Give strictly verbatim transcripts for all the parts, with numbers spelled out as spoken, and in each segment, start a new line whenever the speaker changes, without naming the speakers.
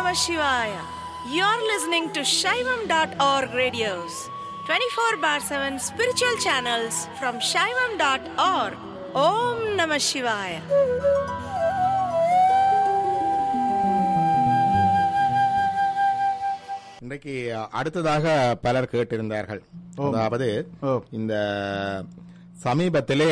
Namah Shivaya. You're listening to Shaivam dot org radios, twenty-four bar seven spiritual channels from Shaivam dot org. Om Namah Shivaya.
இன்றைக்கு அடுத்ததாக பலர் கேட்டிருந்தார்கள். அதாவது இந்த சமீபத்திலே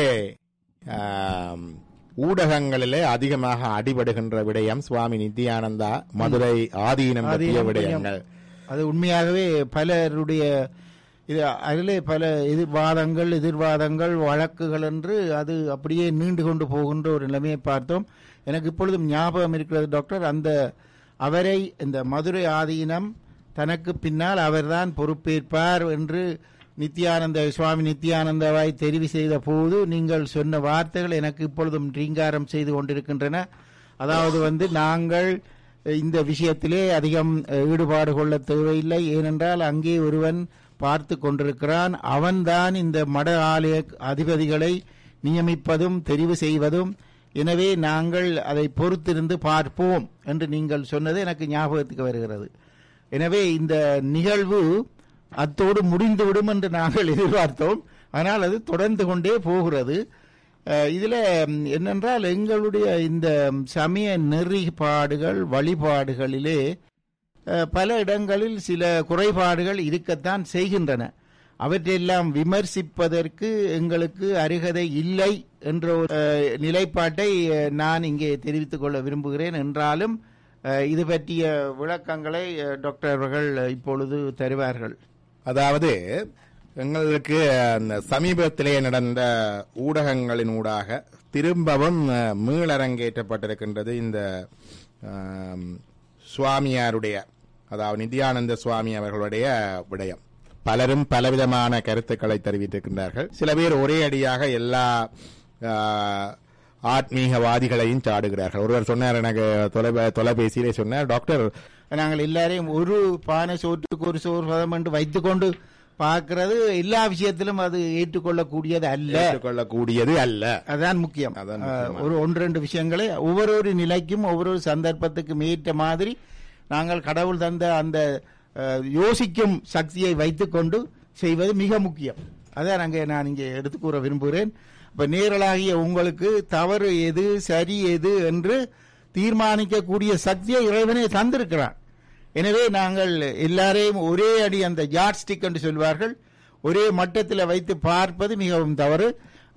ஊடகங்களிலே அதிகமாக அடிபடுகின்ற விடயம் சுவாமி நித்யானந்தா மதுரை ஆதீனம் பற்றிய விடயங்கள்.
அது உண்மையாகவே பலருடைய இது அதிலே பல எதிர்வாதங்கள் எதிர்வாதங்கள் வழக்குகள் என்று அது அப்படியே நீண்டு கொண்டு போகின்ற ஒரு நிலைமையை பார்த்தோம். எனக்கு இப்பொழுதும் ஞாபகம் இருக்கிறது டாக்டர், அந்த அவரை இந்த மதுரை ஆதீனம் தனக்கு பின்னால் அவர்தான் பொறுப்பேற்பார் என்று நித்யானந்த சுவாமி நித்யானந்தாவை தெரிவு செய்த போது நீங்கள் சொன்ன வார்த்தைகள் எனக்கு இப்பொழுதும் ரீங்காரம் செய்து கொண்டிருக்கின்றன. அதாவது வந்து நாங்கள் இந்த விஷயத்திலே அதிகம் ஈடுபாடு கொள்ள தேவையில்லை, ஏனென்றால் அங்கே ஒருவன் பார்த்து கொண்டிருக்கிறான், அவன்தான் இந்த மட ஆலய அதிபதிகளை நியமிப்பதும் தெரிவு செய்வதும், எனவே நாங்கள் அதை பொறுத்திருந்து பார்ப்போம் என்று நீங்கள் சொன்னது எனக்கு ஞாபகத்துக்கு வருகிறது. எனவே இந்த நிகழ்வு அத்தோடு முடிந்துவிடும் என்று நாங்கள் எதிர்பார்த்தோம், ஆனால் அது தொடர்ந்து கொண்டே போகிறது. இதில் என்னென்றால் எங்களுடைய இந்த சமய நெறிபாடுகள் வழிபாடுகளிலே பல இடங்களில் சில குறைபாடுகள் இருக்கத்தான் செய்கின்றன. அவற்றையெல்லாம் விமர்சிப்பதற்கு எங்களுக்கு அருகதை இல்லை என்ற நிலைப்பாட்டை நான் இங்கே தெரிவித்துக் கொள்ள விரும்புகிறேன். என்றாலும் இது பற்றிய விளக்கங்களை டாக்டர் அவர்கள் இப்பொழுது தருவார்கள்.
அதாவது எங்களுக்கு அந்த சமீபத்திலே நடந்த ஊடகங்களின் ஊடாக திரும்பவும் மீளரங்கேற்றப்பட்டிருக்கின்றது இந்த சுவாமியாருடைய, அதாவது நித்யானந்த சுவாமி அவர்களுடைய விடயம். பலரும் பலவிதமான கருத்துக்களை தெரிவித்திருக்கின்றார்கள். சில பேர் ஒரே அடியாக எல்லா ஆத்மீகவாதிகளையும் சாடுகிறார்கள். ஒருவர் சொன்னார், எனக்கு தொலைபேசியிலே சொன்னார், டாக்டர்
நாங்கள் எல்லாரையும் ஒரு பானை சோற்றுக்கு ஒரு சோறு பதம் என்று வைத்துக் கொண்டு பார்க்கிறது எல்லா விஷயத்திலும் அது ஏற்றுக்கொள்ளக்கூடியது அல்ல
ஏற்றுக்கொள்ளக்கூடியது அல்ல
அதான் முக்கியம். ஒரு ஒன்று ரெண்டு விஷயங்களை ஒவ்வொரு நிலைக்கும் ஒவ்வொரு சந்தர்ப்பத்துக்கும் ஏற்ற மாதிரி நாங்கள் கடவுள் தந்த அந்த யோசிக்கும் சக்தியை வைத்துக் கொண்டு செய்வது மிக முக்கியம். அதான் அங்கே நான் இங்கே எடுத்து கூற விரும்புகிறேன். இப்ப நேரலாகிய உங்களுக்கு தவறு எது சரி எது என்று தீர்மானிக்கக்கூடிய சக்தியை இறைவனே தந்திருக்கிறான். எனவே நாங்கள் எல்லாரையும் ஒரே அடி அந்த ஜாட்ஸ்டிக் என்று சொல்வார்கள், ஒரே மட்டத்தில் வைத்து பார்ப்பது மிகவும் தவறு.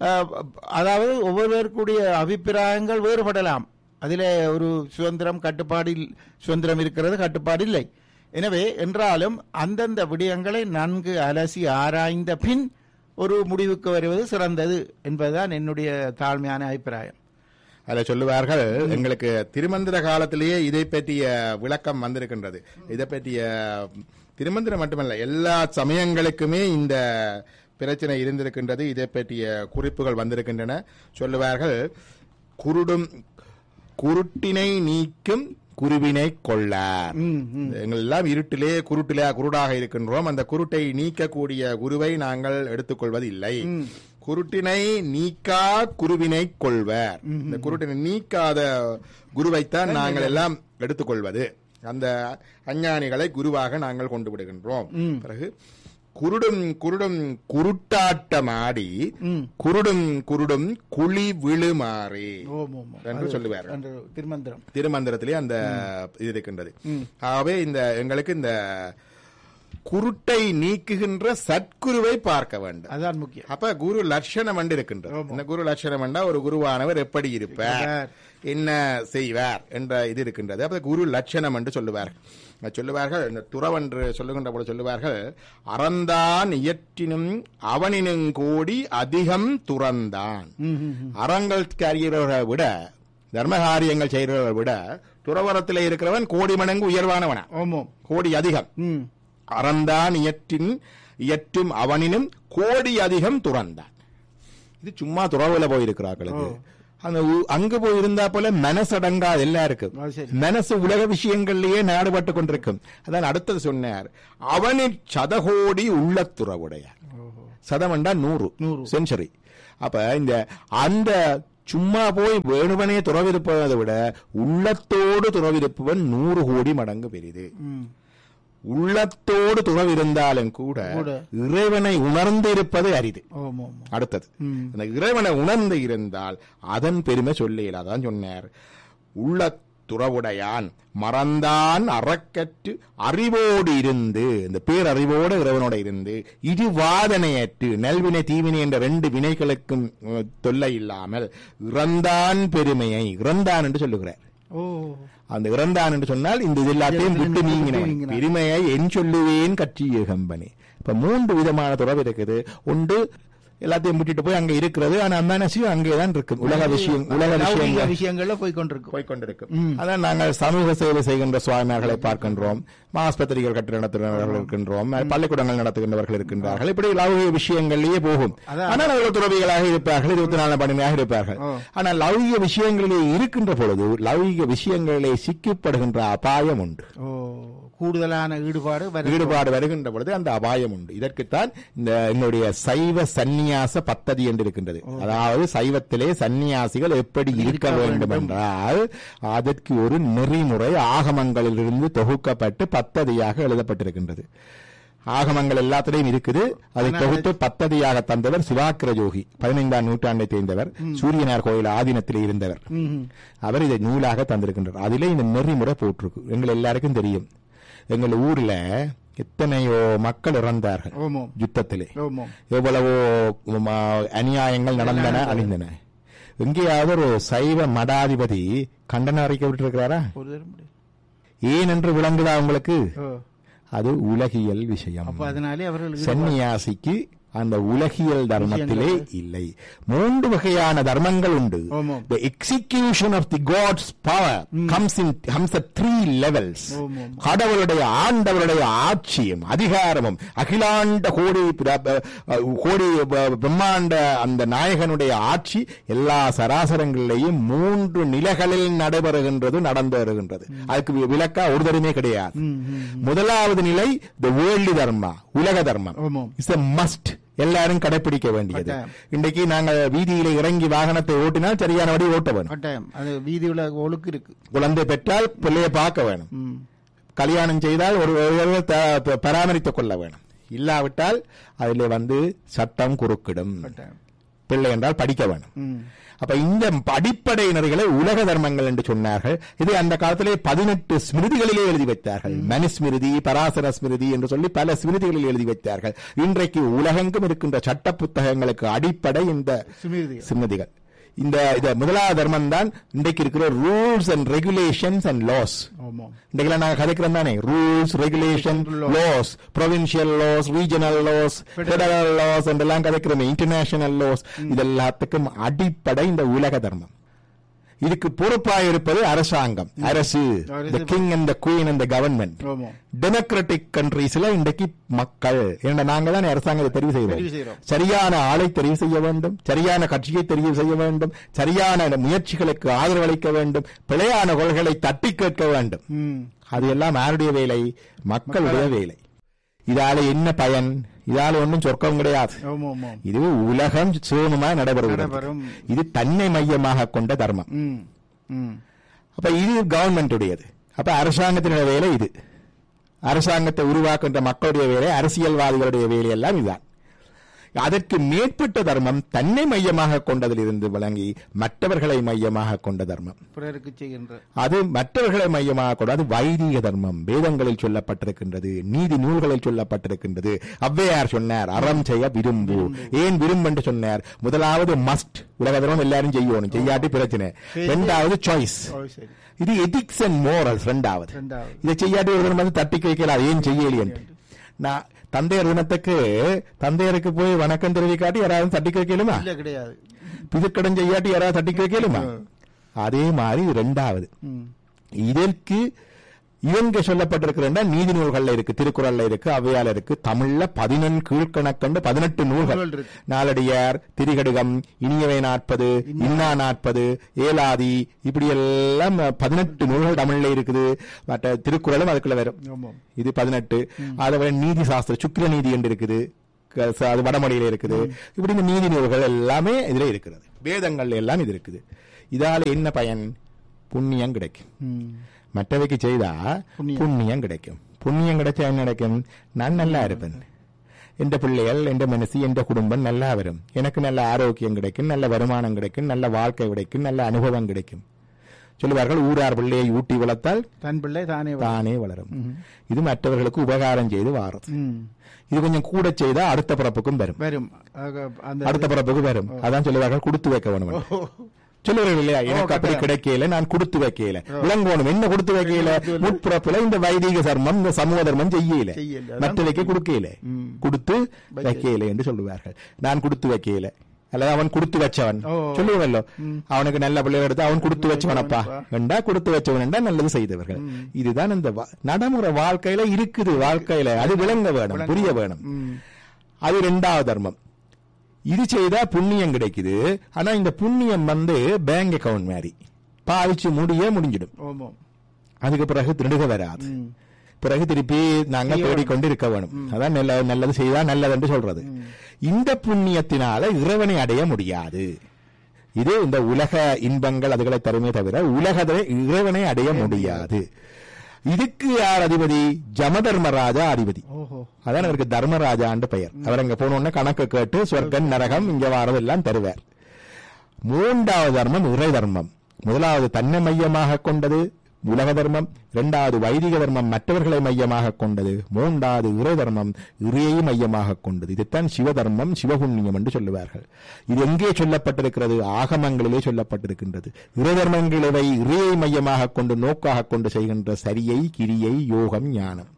அதாவது ஒவ்வொருவருக்குடைய அபிப்பிராயங்கள் வேறுபடலாம், அதில் ஒரு சுதந்திரம் கட்டுப்பாடு சுதந்திரம் இருக்கிறது, கட்டுப்பாடு இல்லை. எனவே என்றாலும் அந்தந்த விடயங்களை நன்கு அலசி ஆராய்ந்த பின் ஒரு முடிவுக்கு வருவது சிறந்தது என்பதுதான் என்னுடைய தாழ்மையான அபிப்பிராயம்.
அதில் சொல்லுவார்கள், எங்களுக்கு திருமந்திர காலத்திலேயே இதை பற்றிய விளக்கம் வந்திருக்கின்றது. இதை பற்றிய திருமந்திரம் மட்டுமல்ல, எல்லா சமயங்களுக்குமே இந்த பிரச்சனை இருந்திருக்கின்றது. இதை பற்றிய குறிப்புகள் வந்திருக்கின்றன. சொல்லுவார்கள், குருடும் குருட்டினை நீக்கும் குருவினை கொள்ளார். எங்கள் எல்லாம் இருட்டிலே குருட்டிலே குருடாக இருக்கின்றோம். அந்த குருட்டை நீக்கக்கூடிய குருவை நாங்கள் எடுத்துக்கொள்வது இல்லை. குருட்டினை நீக்கா குருவினை கொள்வர். இந்த குருட்டினை நீக்காத குருவைத்தான் நாங்கள் எல்லாம் எடுத்துக்கொள்வது. அந்த அஞ்ஞானிகளை குருவாக நாங்கள் கொண்டு விடுகின்றோம். பிறகு குருடும் குருடும் குருட்டாட்டமாடி குருடும் குருடும் குழி விழுமாறி என்று சொல்லுவார்.
திருமந்திரம்
திருமந்திரத்திலே அந்த இது இருக்கின்றது. ஆகவே இந்த எங்களுக்கு இந்த குருட்டை நீக்குகின்ற சத்குருவை பார்க்க வேண்டும்.
அதான் முக்கியம்.
அப்ப குரு லட்சணம் என்று இருக்கின்றது. இந்த குரு லட்சணம் என்றா ஒரு குருவானவர் எப்படி இருப்பார், என்ன செய்வார் என்ற இது இருக்கின்றது. அப்ப குரு லட்சணம் என்று சொல்லுவார் சொல்லுவார்கள் இந்த துறவென்று சொல்லுகின்ற போது சொல்லுவார்கள், அறந்தான் இயற்றினும் அவனினும் கோடி அதிகம் துறந்தான். அறங்கள் அறிகிறவர்களை விட தர்மகாரியங்கள் செய்கிறவர்களை விட துறவரத்தில் இருக்கிறவன் கோடி மடங்கு உயர்வானவனா, கோடி அதிகம். அறந்தான் இயற்றின் இயற்றும் அவனினும் கோடி அதிகம் துறந்தான். இது சும்மா துறவுல போயிருக்கிறார்களுக்கு. அந்த அங்கு போயிருந்தா போல மனசடங்கா எல்லாருக்கும் மனசு உலக விஷயங்கள்லயே நாடுபட்டு கொண்டிருக்கும். அதான் அடுத்தது சொன்னார், அவனின் சதகோடி உள்ள துறவுடைய. சதம் என்றா நூறு செஞ்சுரி. அப்ப இந்த அந்த சும்மா போய் வேணுவனே துறவிருப்பதை விட உள்ளத்தோடு துறவிருப்பவன் நூறு கோடி மடங்கு பெரிது. உள்ளத்தோடு துறவிருந்தாலும் கூட இறைவனை உணர்ந்து இருப்பது அரிது. அடுத்தது அந்த இறைவனை உணர்ந்து இருந்தால் அதன் பெருமை சொல்ல இயலாதான் சொன்னார். உள்ள துறவுடையான் மறந்தான் அறக்கற்று அறிவோடு இருந்து, இந்த பேரறிவோடு இறைவனோட இருந்து, இரு வாதனையற்று நல்வினை தீவினை என்ற ரெண்டு வினைகளுக்கும் தொல்லை இல்லாமல் இறந்தான் பெருமையை இறந்தான் என்று சொல்லுகிறார். அந்த இறந்தான் என்று சொன்னால் இந்த எல்லாத்தையும் விட்டு நீங்கினவன் பெருமையை என் சொல்லுவேன் கட்சிய கம்பெனி. இப்ப மூன்று விதமான துறவு இருக்குது. ஒன்று எல்லாத்தையும் விட்டுட்டு போய் அங்க இருக்கிறது, ஆனா மனசையும் அங்கேதான் இருக்கு. உலக விஷயம் உலக விஷயங்கள் விஷயங்கள்ல போய்கொண்டிருக்கு போய்கொண்டிருக்கும் அதான் நாங்கள் சமூக சேவை செய்கின்ற சுவாமிகளை பார்க்கின்றோம், ஆஸ்பத்திரிகள் கட்டு நடத்துகிறவர்கள் இருக்கின்றோம், பள்ளிக்கூடங்கள் நடத்துகின்றவர்கள் இருக்கின்றார்கள். இப்படி லௌகிக விஷயங்களிலேயே போகும். ஆனால் அவர்கள் துறவிகளாக இருப்பார்கள், இருபத்தி நாலு பணியாக இருப்பார்கள். ஆனால் லௌகிக விஷயங்களிலே இருக்கின்ற பொழுது லௌகிக விஷயங்களிலே சிக்கப்படுகின்ற அபாயம் உண்டு. கூடுதலான ஈடுபாடு ஈடுபாடு வருகின்ற பொழுது அந்த அபாயம் உண்டு. இதற்குத்தான் இந்த என்னுடைய சைவ சந்நியாச பத்ததி என்று இருக்கின்றது. அதாவது சைவத்திலே சந்நியாசிகள் எப்படி இருக்க வேண்டும் என்றால் அதற்கு ஒரு நெறிமுறை ஆகமங்களிலிருந்து தொகுக்கப்பட்டு பத்ததியாக எழுதப்பட்டிருக்கின்றது. ஆகமங்கள் எல்லாத்திலையும் இருக்குது. அதை தொகுத்து பத்ததியாக தந்தவர் சிவாக்கிர ஜோகி, பதினைந்தாம் நூற்றாண்டை தேர்ந்தவர், சூரியனார் கோயில் ஆதீனத்திலே இருந்தவர். அவர் இதை நூலாக தந்திருக்கின்றார். அதிலே இந்த நெறிமுறை போட்டிருக்கு. எங்கள் எல்லாருக்கும் தெரியும், எங்கள் ஊர்ல எத்தனையோ மக்கள் இறந்தார்கள் யுத்தத்திலே, எவ்வளவோ அநியாயங்கள் நடந்தன அழிந்தன. எங்கேயாவது ஒரு சைவ மடாதிபதி கண்டனம் அறிக்கை விட்டிருக்கிறாரா? ஏன் என்று விளங்குதா உங்களுக்கு? அது உலகியல் விஷயம். சன்னியாசிக்கு அந்த உலகியல் தர்மத்திலே இல்லை. மூன்று வகையான தர்மங்கள் உண்டு. The execution of the God's power comes in comes at three levels. கடவுளுடைய ஆண்டவருடைய ஆட்சியும் அதிகாரமும் அகிலாண்ட கோடி கோடி பிரம்மாண்ட அந்த நாயகனுடைய ஆட்சி எல்லா சராசரங்களிலேயும் மூன்று நிலைகளில் நடைபெறுகின்றது, நடந்து வருகின்றது. அதுக்கு விளக்கா ஒரு தருமே கிடையாது. முதலாவது நிலை the worldly dharma, உலக தர்மம். It's a must. எல்லாரும் கடைபிடிக்க வேண்டியது. இன்றைக்கு நாங்கள் வீதியில இறங்கி வாகனத்தை ஓட்டினால் சரியான வழி ஓட்ட வேணும். வீதியில ஒழுக்கு இருக்கு. குழந்தை பெற்றால் பிள்ளையை பார்க்க வேணும். கல்யாணம் செய்தால் ஒரு பராமரித்துக் கொள்ள வேணும். இல்லாவிட்டால் அதில் வந்து சட்டம் குறுக்கிடும். பிள்ளை என்றால் படிக்க வேணும். அப்ப இந்த அடிப்படை நெறிகளை உலக தர்மங்கள் என்று சொன்னார்கள். இது அந்த காலத்திலே பதினெட்டு ஸ்மிருதிகளிலே எழுதி வைத்தார்கள். மனுஸ்மிருதி, பராசர ஸ்மிருதி என்று சொல்லி பல ஸ்மிருதிகளில் எழுதி வைத்தார்கள். இன்றைக்கு உலகெங்கும் இருக்கின்ற சட்ட புத்தகங்களுக்கு அடிப்படை இந்த ஸ்மிருதிகள். இந்த முதலாவது தர்மம் தான் இன்றைக்கு இருக்கிற rules and regulations and loss. இன்றைக்கு நாங்க கதைக்கிறோம் தானே, rules, regulation, loss, provincial loss, regional loss, federal loss என்றெல்லாம் கதைக்கிறோம், இன்டர்நேஷனல் லாஸ். இதெல்லாத்துக்கும் அடிப்படை இந்த உலக தர்மம். இதுக்கு பொறுப்பாக இருப்பது அரசாங்கம், அரசு, the king and the queen and the government. Democratic கண்ட்ரீஸ்ல இன்றைக்கு மக்கள் என்ன, நாங்க தான் அரசாங்கத்தை தெரிவு செய்வோம். சரியான ஆளை தெரிவு செய்ய வேண்டும், சரியான கட்சியை தெரிவு செய்ய வேண்டும், சரியான முயற்சிகளுக்கு ஆதரவு அளிக்க வேண்டும், பிழையான கொள்கைகளை தட்டி கேட்க வேண்டும். அது எல்லாம் யாருடைய வேலை? மக்களுடைய வேலை. இதால என்ன பயன்? இதால ஒன்றும் சொர்க்கம் கிடையாது. இது உலகம் சுகமா நடைபெறுகிறது. இது தன்னை மையமாக கொண்ட தர்மம். அப்ப இது கவர்மெண்ட் உடையது. அப்ப அரசாங்கத்தினுடைய வேலை இது. அரசாங்கத்தை உருவாக்குகின்ற மக்களுடைய வேலை, அரசியல்வாதிகளுடைய வேலை எல்லாம் இதுதான். அதற்கு மேற்பட்ட தர்மம் தன்னை மையமாக கொண்டதிலிருந்து விளங்கி மற்றவர்களை மையமாக கொண்ட தர்மம், அது மற்றவர்களை மையமாக கொண்ட அது வைதிக தர்மம். வேதங்களில் சொல்லப்பட்டிருக்கின்றது, நீதி நூல்களில் சொல்லப்பட்டிருக்கின்றது. ஔவையார் சொன்னார், அறம் செய்ய விரும்பு. ஏன் விரும்பு என்று சொன்னார்? முதலாவது மஸ்ட், உலக தர்மம் எல்லாரும் செய்யணும், செய்யாட்டி பிரச்சனை. இரண்டாவது சாய்ஸ், இது எதிக்ஸ் அண்ட் மோரல்ஸ். இரண்டாவது இதை செய்யாட்டி ஒரு வந்து தட்டி வைக்கலாம், ஏன் செய்யலையே. நான் தந்தையர் தினத்துக்கு தந்தையருக்கு போய் வணக்கம் தெரிவிக்காட்டி யாராவது தட்டி வைக்கலுமா? கிடையாது. பிதுக்கடன் செய்யாட்டி யாராவது தட்டி வைக்கலுமா? அதே மாதிரி இரண்டாவது இதற்கு இவங்க சொல்லப்பட்டிருக்கிற நீதி நூல்கள்ல இருக்கு, திருக்குறள்ல இருக்கு, ஔவையால இருக்கு, தமிழ்ல பதினெண் கீழ்கணக்கண்டு பதினெட்டு நூல்கள். நாலடியார், திரிகடுகம், இனியவை நாற்பது, இன்னா நாற்பது, ஏலாதி, இப்படி எல்லாம் பதினெட்டு நூல்கள் தமிழ்ல இருக்குது. மற்ற திருக்குறளும் அதுக்குள்ள வரும். இது பதினெட்டு. அதை நீதி சாஸ்திரம், சுக்கிர நீதி என்று இருக்குது, அது வடமொழியில இருக்குது. இப்படி இந்த நீதி நூல்கள் எல்லாமே இதுல இருக்கிறது. வேதங்கள் எல்லாம் இது இருக்குது. இதால என்ன பயன்? புண்ணியம் கிடைக்கும். மற்றவைக்கு செய்தா புண்ணியம் கிடைக்கும். புண்ணியம் கிடைச்சா என்ன கிடைக்கும்? நான் நல்லா இருப்பேன், எந்த பிள்ளைகள், எந்த மனசு, எந்த குடும்பம் நல்லா வரும், எனக்கு நல்ல ஆரோக்கியம் கிடைக்கும், நல்ல வருமானம் கிடைக்கும், நல்ல வாழ்க்கை கிடைக்கும், நல்ல அனுபவம் கிடைக்கும். சொல்லுவார்கள், ஊரார் பிள்ளையை ஊட்டி வளர்த்தால் தன் பிள்ளை தானே தானே வளரும். இது மற்றவர்களுக்கு உபகாரம் செய்து வாரம். இது கொஞ்சம் கூட செய்தா அடுத்த பிறப்புக்கும் வரும் வரும் அடுத்த பிறப்புக்கு வரும். அதான் சொல்லுவார்கள், கொடுத்து வைக்க வேணும் சொல்லுவார்கள் இல்லையா? எனக்கு அப்படி கிடைக்கல, நான் கொடுத்து வைக்கல. விளங்கணும் என்ன கொடுத்து வைக்கல? முற்பிறப்புல இந்த வைதிக தர்மம், இந்த சமூக தர்மம் செய்யல, மற்றவைக்கு கொடுக்கல, கொடுத்து வைக்கல என்று சொல்லுவார்கள். நான் கொடுத்து வைக்கல, அல்லது அவன் கொடுத்து வச்சவன் சொல்லுவല്ലോ, அவனுக்கு நல்ல பிள்ளை எடுத்து அவன் கொடுத்து வச்சவனப்பா என்றா, கொடுத்து வச்சவன் என்றா நல்லது செய்தவர்கள். இதுதான் இந்த நடைமுறை வாழ்க்கையில இருக்குது. வாழ்க்கையில அது விளங்க வேணும், புரிய வேணும். அது இரண்டாவது தர்மம். இது செய்தா புண்ணியம் கிடைக்குது. ஆனா இந்த புண்ணியம் வந்து பேங்க் அக்கவுண்ட் மாதிரி பாவிச்சு முடிய முடிஞ்சிடும். அதுக்கு பிறகு திருடுக வராது. பிறகு திருப்பி நாங்க தேடிக்கொண்டு இருக்க வேணும். அதான் நல்ல நல்லது செய்தா நல்லது என்று சொல்றது. இந்த புண்ணியத்தினால இறைவனை அடைய முடியாது. இது இந்த உலக இன்பங்கள் அதுகளை தருமே தவிர உலகத்தை இறைவனை அடைய முடியாது. இதுக்கு யார் அதிபதி? ஜமதர்மராஜா அதிபதி. அதான் அவருக்கு தர்மராஜான்னு பெயர். அவர் அங்க போனோன்னு கணக்கு கேட்டு சொர்க்கம் நரகம் இங்க வாரதெல்லாம் தருவார். மூன்றாவது தர்மம் இறை தர்மம். முதலாவது தன்னை மையமாக கொண்டது உலக தர்மம், இரண்டாவது வைதிக தர்மம் மற்றவர்களை மையமாக கொண்டது, மூன்றாவது இறை தர்மம் இறையை மையமாக கொண்டது. இதுதான் சிவதர்மம், சிவபுண்ணியம் என்று சொல்லுவார்கள். இது எங்கே சொல்லப்பட்டிருக்கிறது? ஆகமங்களிலே சொல்லப்பட்டிருக்கின்றது. இறை தர்மங்களை இறையை மையமாக கொண்டு நோக்காக கொண்டு செய்கின்ற சரியை, கிரியை, யோகம், ஞானம்.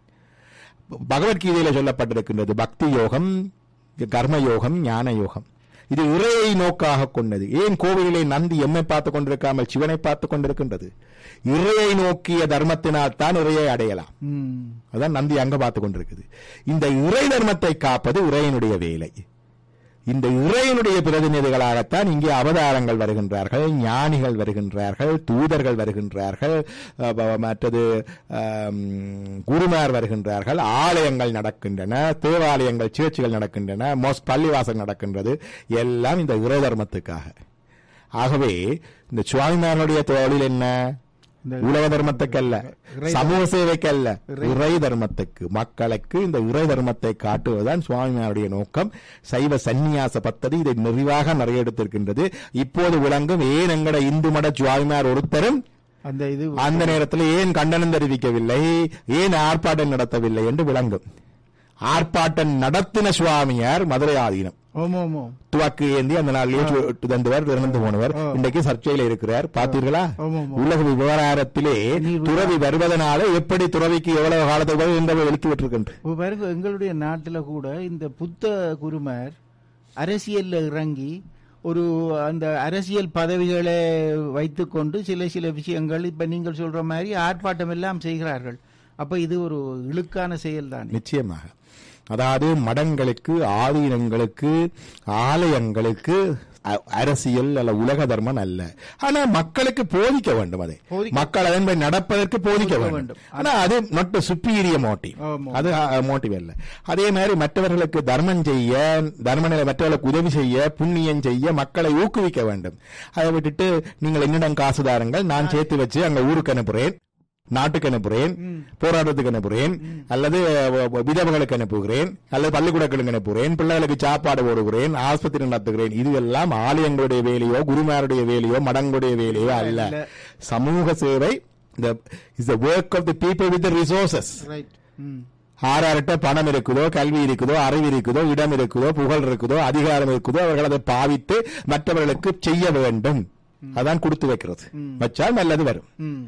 பகவத்கீதையில சொல்லப்பட்டிருக்கின்றது பக்தி யோகம், கர்ம யோகம், ஞான யோகம். இது இறையை நோக்காக கொண்டது. ஏன் கோவிலிலே நந்தி எம்மை பார்த்துக் கொண்டிருக்காமல் சிவனை பார்த்துக் கொண்டிருக்கின்றது? இறையை நோக்கிய தர்மத்தினால் தான் இறையை அடையலாம். அதான் நந்தி அங்க பார்த்துக் கொண்டிருக்குது. இந்த இறை தர்மத்தை காப்பது இறையனுடைய வேலை. இந்த இறையனுடைய பிரதிநிதிகளாகத்தான் இங்கே அவதாரங்கள் வருகின்றார்கள், ஞானிகள் வருகின்றார்கள், தூதர்கள் வருகின்றார்கள், மற்றது குருமார் வருகின்றார்கள், ஆலயங்கள் நடக்கின்றன, தேவாலயங்கள், சேர்ச்சுகள் நடக்கின்றன, மோஸ்ட் பள்ளிவாசல் நடக்கின்றது. எல்லாம் இந்த இறை தர்மத்துக்காக. ஆகவே இந்த சுவாமிமாரனுடைய தொழில் என்ன? உலக தர்மத்துக்கு அல்ல, சமூக சேவைக்கு அல்ல, இறை தர்மத்துக்கு, மக்களுக்கு இந்த இறை தர்மத்தை காட்டுவதுதான் சுவாமிமாருடைய நோக்கம். சைவ சந்நியாச பத்ததி இதை நிறைவாக நிறைய எடுத்திருக்கின்றது. இப்போது விளங்கும் ஏன் எங்கட இந்து மட சுவாமிமார் ஒருத்தரும் அந்த இது அந்த நேரத்தில் ஏன் கண்டனம் தெரிவிக்கவில்லை, ஏன் ஆர்ப்பாட்டம் நடத்தவில்லை என்று விளங்கும். ஆர்ப்பாட்டம் நடத்தின சுவாமியார் மதுரை ஆதீனம் துவாக்கு ஏந்தி அந்த நாளிலே தந்தவர், இறந்து போனவர், இன்றைக்கு சர்ச்சையில் இருக்கிறார். பார்த்தீர்களா? உலக விவகாரத்திலே துறவி வருவதனால எப்படி துறவிக்கு எவ்வளவு காலத்தை என்பதை வெளித்து விட்டிருக்கின்ற.
எங்களுடைய நாட்டில கூட இந்த புத்த குருமார் அரசியல்ல இறங்கி ஒரு அந்த அரசியல் பதவிகளை வைத்துக் கொண்டு சில சில விஷயங்கள் இப்ப நீங்கள் சொல்ற மாதிரி ஆர்ப்பாட்டம் எல்லாம் செய்கிறார்கள். அப்ப இது ஒரு இழுக்கான செயல் தான்.
நிச்சயமாக. அதாவது மடங்களுக்கு, ஆதீனங்களுக்கு, ஆலயங்களுக்கு அரசியல் அல்ல உலக தர்மம் அல்ல. ஆனா மக்களுக்கு போதிக்க வேண்டும். அதை மக்கள் அதன்படி நடப்பதற்கு போதிக்க வேண்டும். ஆனா அது நாட் சுப்பீரியர் மோட்டிவ், அது மோட்டிவ் அல்ல. அதே மாதிரி மற்றவர்களுக்கு தர்மம் செய்ய, தர்மநிலை மற்றவர்களுக்கு உதவி செய்ய, புண்ணியம் செய்ய மக்களை ஊக்குவிக்க வேண்டும். அதை விட்டுட்டு நீங்கள் என்னிடம் காசு தாருங்கள், நான் சேர்த்து வச்சு அங்க ஊருக்கு அனுப்புறேன், நாட்டுக்கு அனுப்புகிறேன், போராட்டத்துக்கு அனுப்புகிறேன், அல்லது விதவைகளுக்கு அனுப்புகிறேன், அல்லது பள்ளிக்கூடங்களுக்கு அனுப்புகிறேன், பிள்ளைகளுக்கு சாப்பாடு போடுகிறேன், ஆஸ்பத்திரி நடத்துகிறேன். இதுவெல்லாம் ஆலயங்களுடைய வேலையோ, குருமாருடைய வேலையோ, மடங்களுடைய வேலையோ அல்ல. சமூக சேவை is the work of the people with the resources. ஆறார்கிட்ட பணம் இருக்குதோ, கல்வி இருக்குதோ, அறிவு இருக்குதோ, இடம் இருக்குதோ, புகழ் இருக்குதோ, அதிகாரம் இருக்குதோ, அவர்கள் அதை பாவித்து மற்றவர்களுக்கு செய்ய வேண்டும். அதான் கொடுத்து வைக்கிறது. வச்சால் நல்லது வரும்.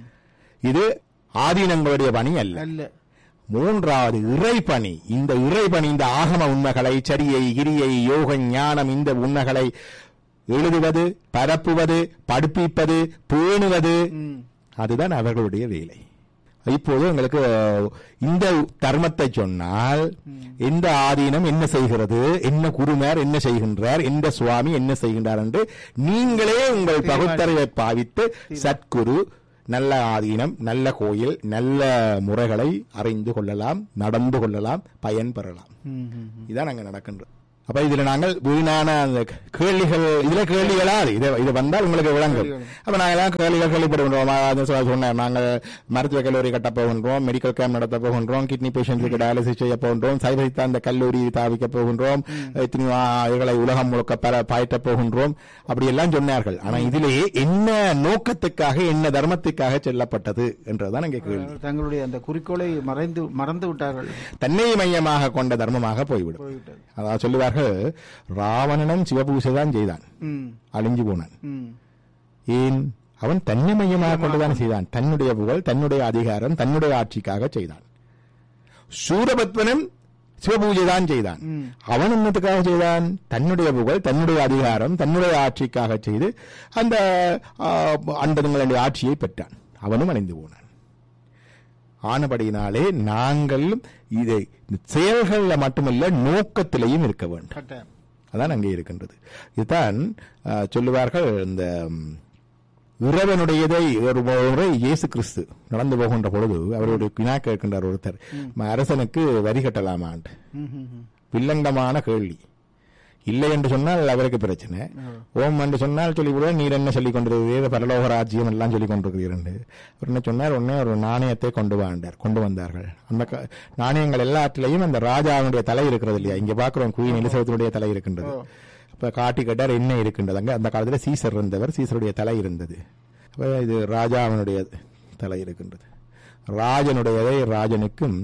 இது ஆதீனங்களுடைய பணி அல்ல. மூன்றாவது இறை பணி. இந்த இறை பணி, இந்த ஆகம உண்மைகளை, சரியை, கிரியை, யோக, ஞானம், இந்த உண்மைகளை எழுதுவது, பரப்புவது, படிப்பிப்பது, பேணுவது, அதுதான் அவர்களுடைய வேலை. இப்போது உங்களுக்கு இந்த தர்மத்தை சொன்னால் எந்த ஆதீனம் என்ன செய்கிறது, என்ன குருமார் என்ன செய்கின்றார், எந்த சுவாமி என்ன செய்கின்றார் என்று நீங்களே உங்கள் பகுத்தறிவை பாவித்து சத்குரு, நல்ல ஆதீனம், நல்ல கோயில், நல்ல முறைகளை அறிந்து கொள்ளலாம், நடந்து கொள்ளலாம், பயன் பெறலாம். இதான் அங்க நடக்கின்றது. அப்ப இதுல நாங்கள் வீணான அந்த கேள்விகள் இதுல கேள்விகளா இது இது வந்தால் உங்களுக்கு விளங்கும். அப்ப நாங்கள் எல்லாம் கேள்விகள் கேள்விப்படுகின்றோம். சொன்னேன், நாங்கள் மருத்துவ கல்லூரி கட்ட போகின்றோம், மெடிக்கல் கேம்ப் நடத்த போகின்றோம், கிட்னி பேஷண்ட்ஸுக்கு டயாலிசிஸ் செய்ய போகின்றோம், சைவ சித்தாந்த கல்லூரி தாவிக்க போகின்றோம், இவர்களை உலகம் முழுக்க பல பாய்ட்ட போகின்றோம், அப்படி எல்லாம் சொன்னார்கள். ஆனா இதிலேயே என்ன நோக்கத்துக்காக என்ன தர்மத்துக்காக செல்லப்பட்டது என்றதுதான் இங்கே கேள்வி.
தங்களுடைய அந்த குறிக்கோளை மறைந்து மறந்து விட்டார்கள்.
தன்னை மையமாக கொண்ட தர்மமாக போய்விடும். அதாவது சொல்லுவார்கள், ராவணனும் சிவபூசை தான் செய்தான், அழிஞ்சு போனான். ஏன்? அவன் தன்னை மையமாக கொண்டுதான் செய்தான். தன்னுடைய புகழ், தன்னுடைய அதிகாரம், தன்னுடைய ஆட்சிக்காக செய்தான். சூரபத்மனும் சிவபூஜை தான் செய்தான். அவன் என்னத்துக்காக செய்தான்? தன்னுடைய புகழ், தன்னுடைய அதிகாரம், தன்னுடைய ஆட்சிக்காக செய்து அந்த அண்டங்களுடைய ஆட்சியை பெற்றான். அவனும் அழிந்து போனான். ஆனபடியினாலே நாங்கள் இதை செயல்களில் மட்டுமல்ல நோக்கத்திலையும் இருக்க வேண்டும். அதான் அங்கே இருக்கின்றது. இதுதான் சொல்லுவார்கள், இந்த இறைவனுடையதை ஒரு முறை இயேசு கிறிஸ்து நடந்து போகின்ற பொழுது அவருடைய வினா கேட்கின்றார் ஒருத்தர், அரசனுக்கு வரி கட்டலாமான். வில்லங்கமான கேள்வி. இல்லை என்று சொன்னால் அவருக்கு பிரச்சனை, ஓம் என்று சொன்னால் சொல்லிவிடுவோம், நீர் என்ன சொல்லிக் கொண்டிருக்கிறது, பரலோக ராஜ்யம் எல்லாம் சொல்லிக் கொண்டிருக்கிறீர்கள். அவர் என்ன சொன்னார், உடனே ஒரு நாணயத்தை கொண்டு வாண்டார். கொண்டு வந்தார்கள். அந்த நாணயங்கள் எல்லாத்திலையும் அந்த ராஜாவுடைய தலை இருக்கிறது இல்லையா, இங்க பாக்குறோம் குயின் எலிசபெத்தினுடைய தலை இருக்கின்றது. அப்ப காட்டி கேட்டார் என்ன இருக்கின்றது. அங்க அந்த காலத்துல சீசர் இருந்தவர், சீசருடைய தலை இருந்தது. அப்ப இது ராஜாவினுடைய தலை இருக்கின்றது. ராஜனுடையதை ராஜனுக்கும்,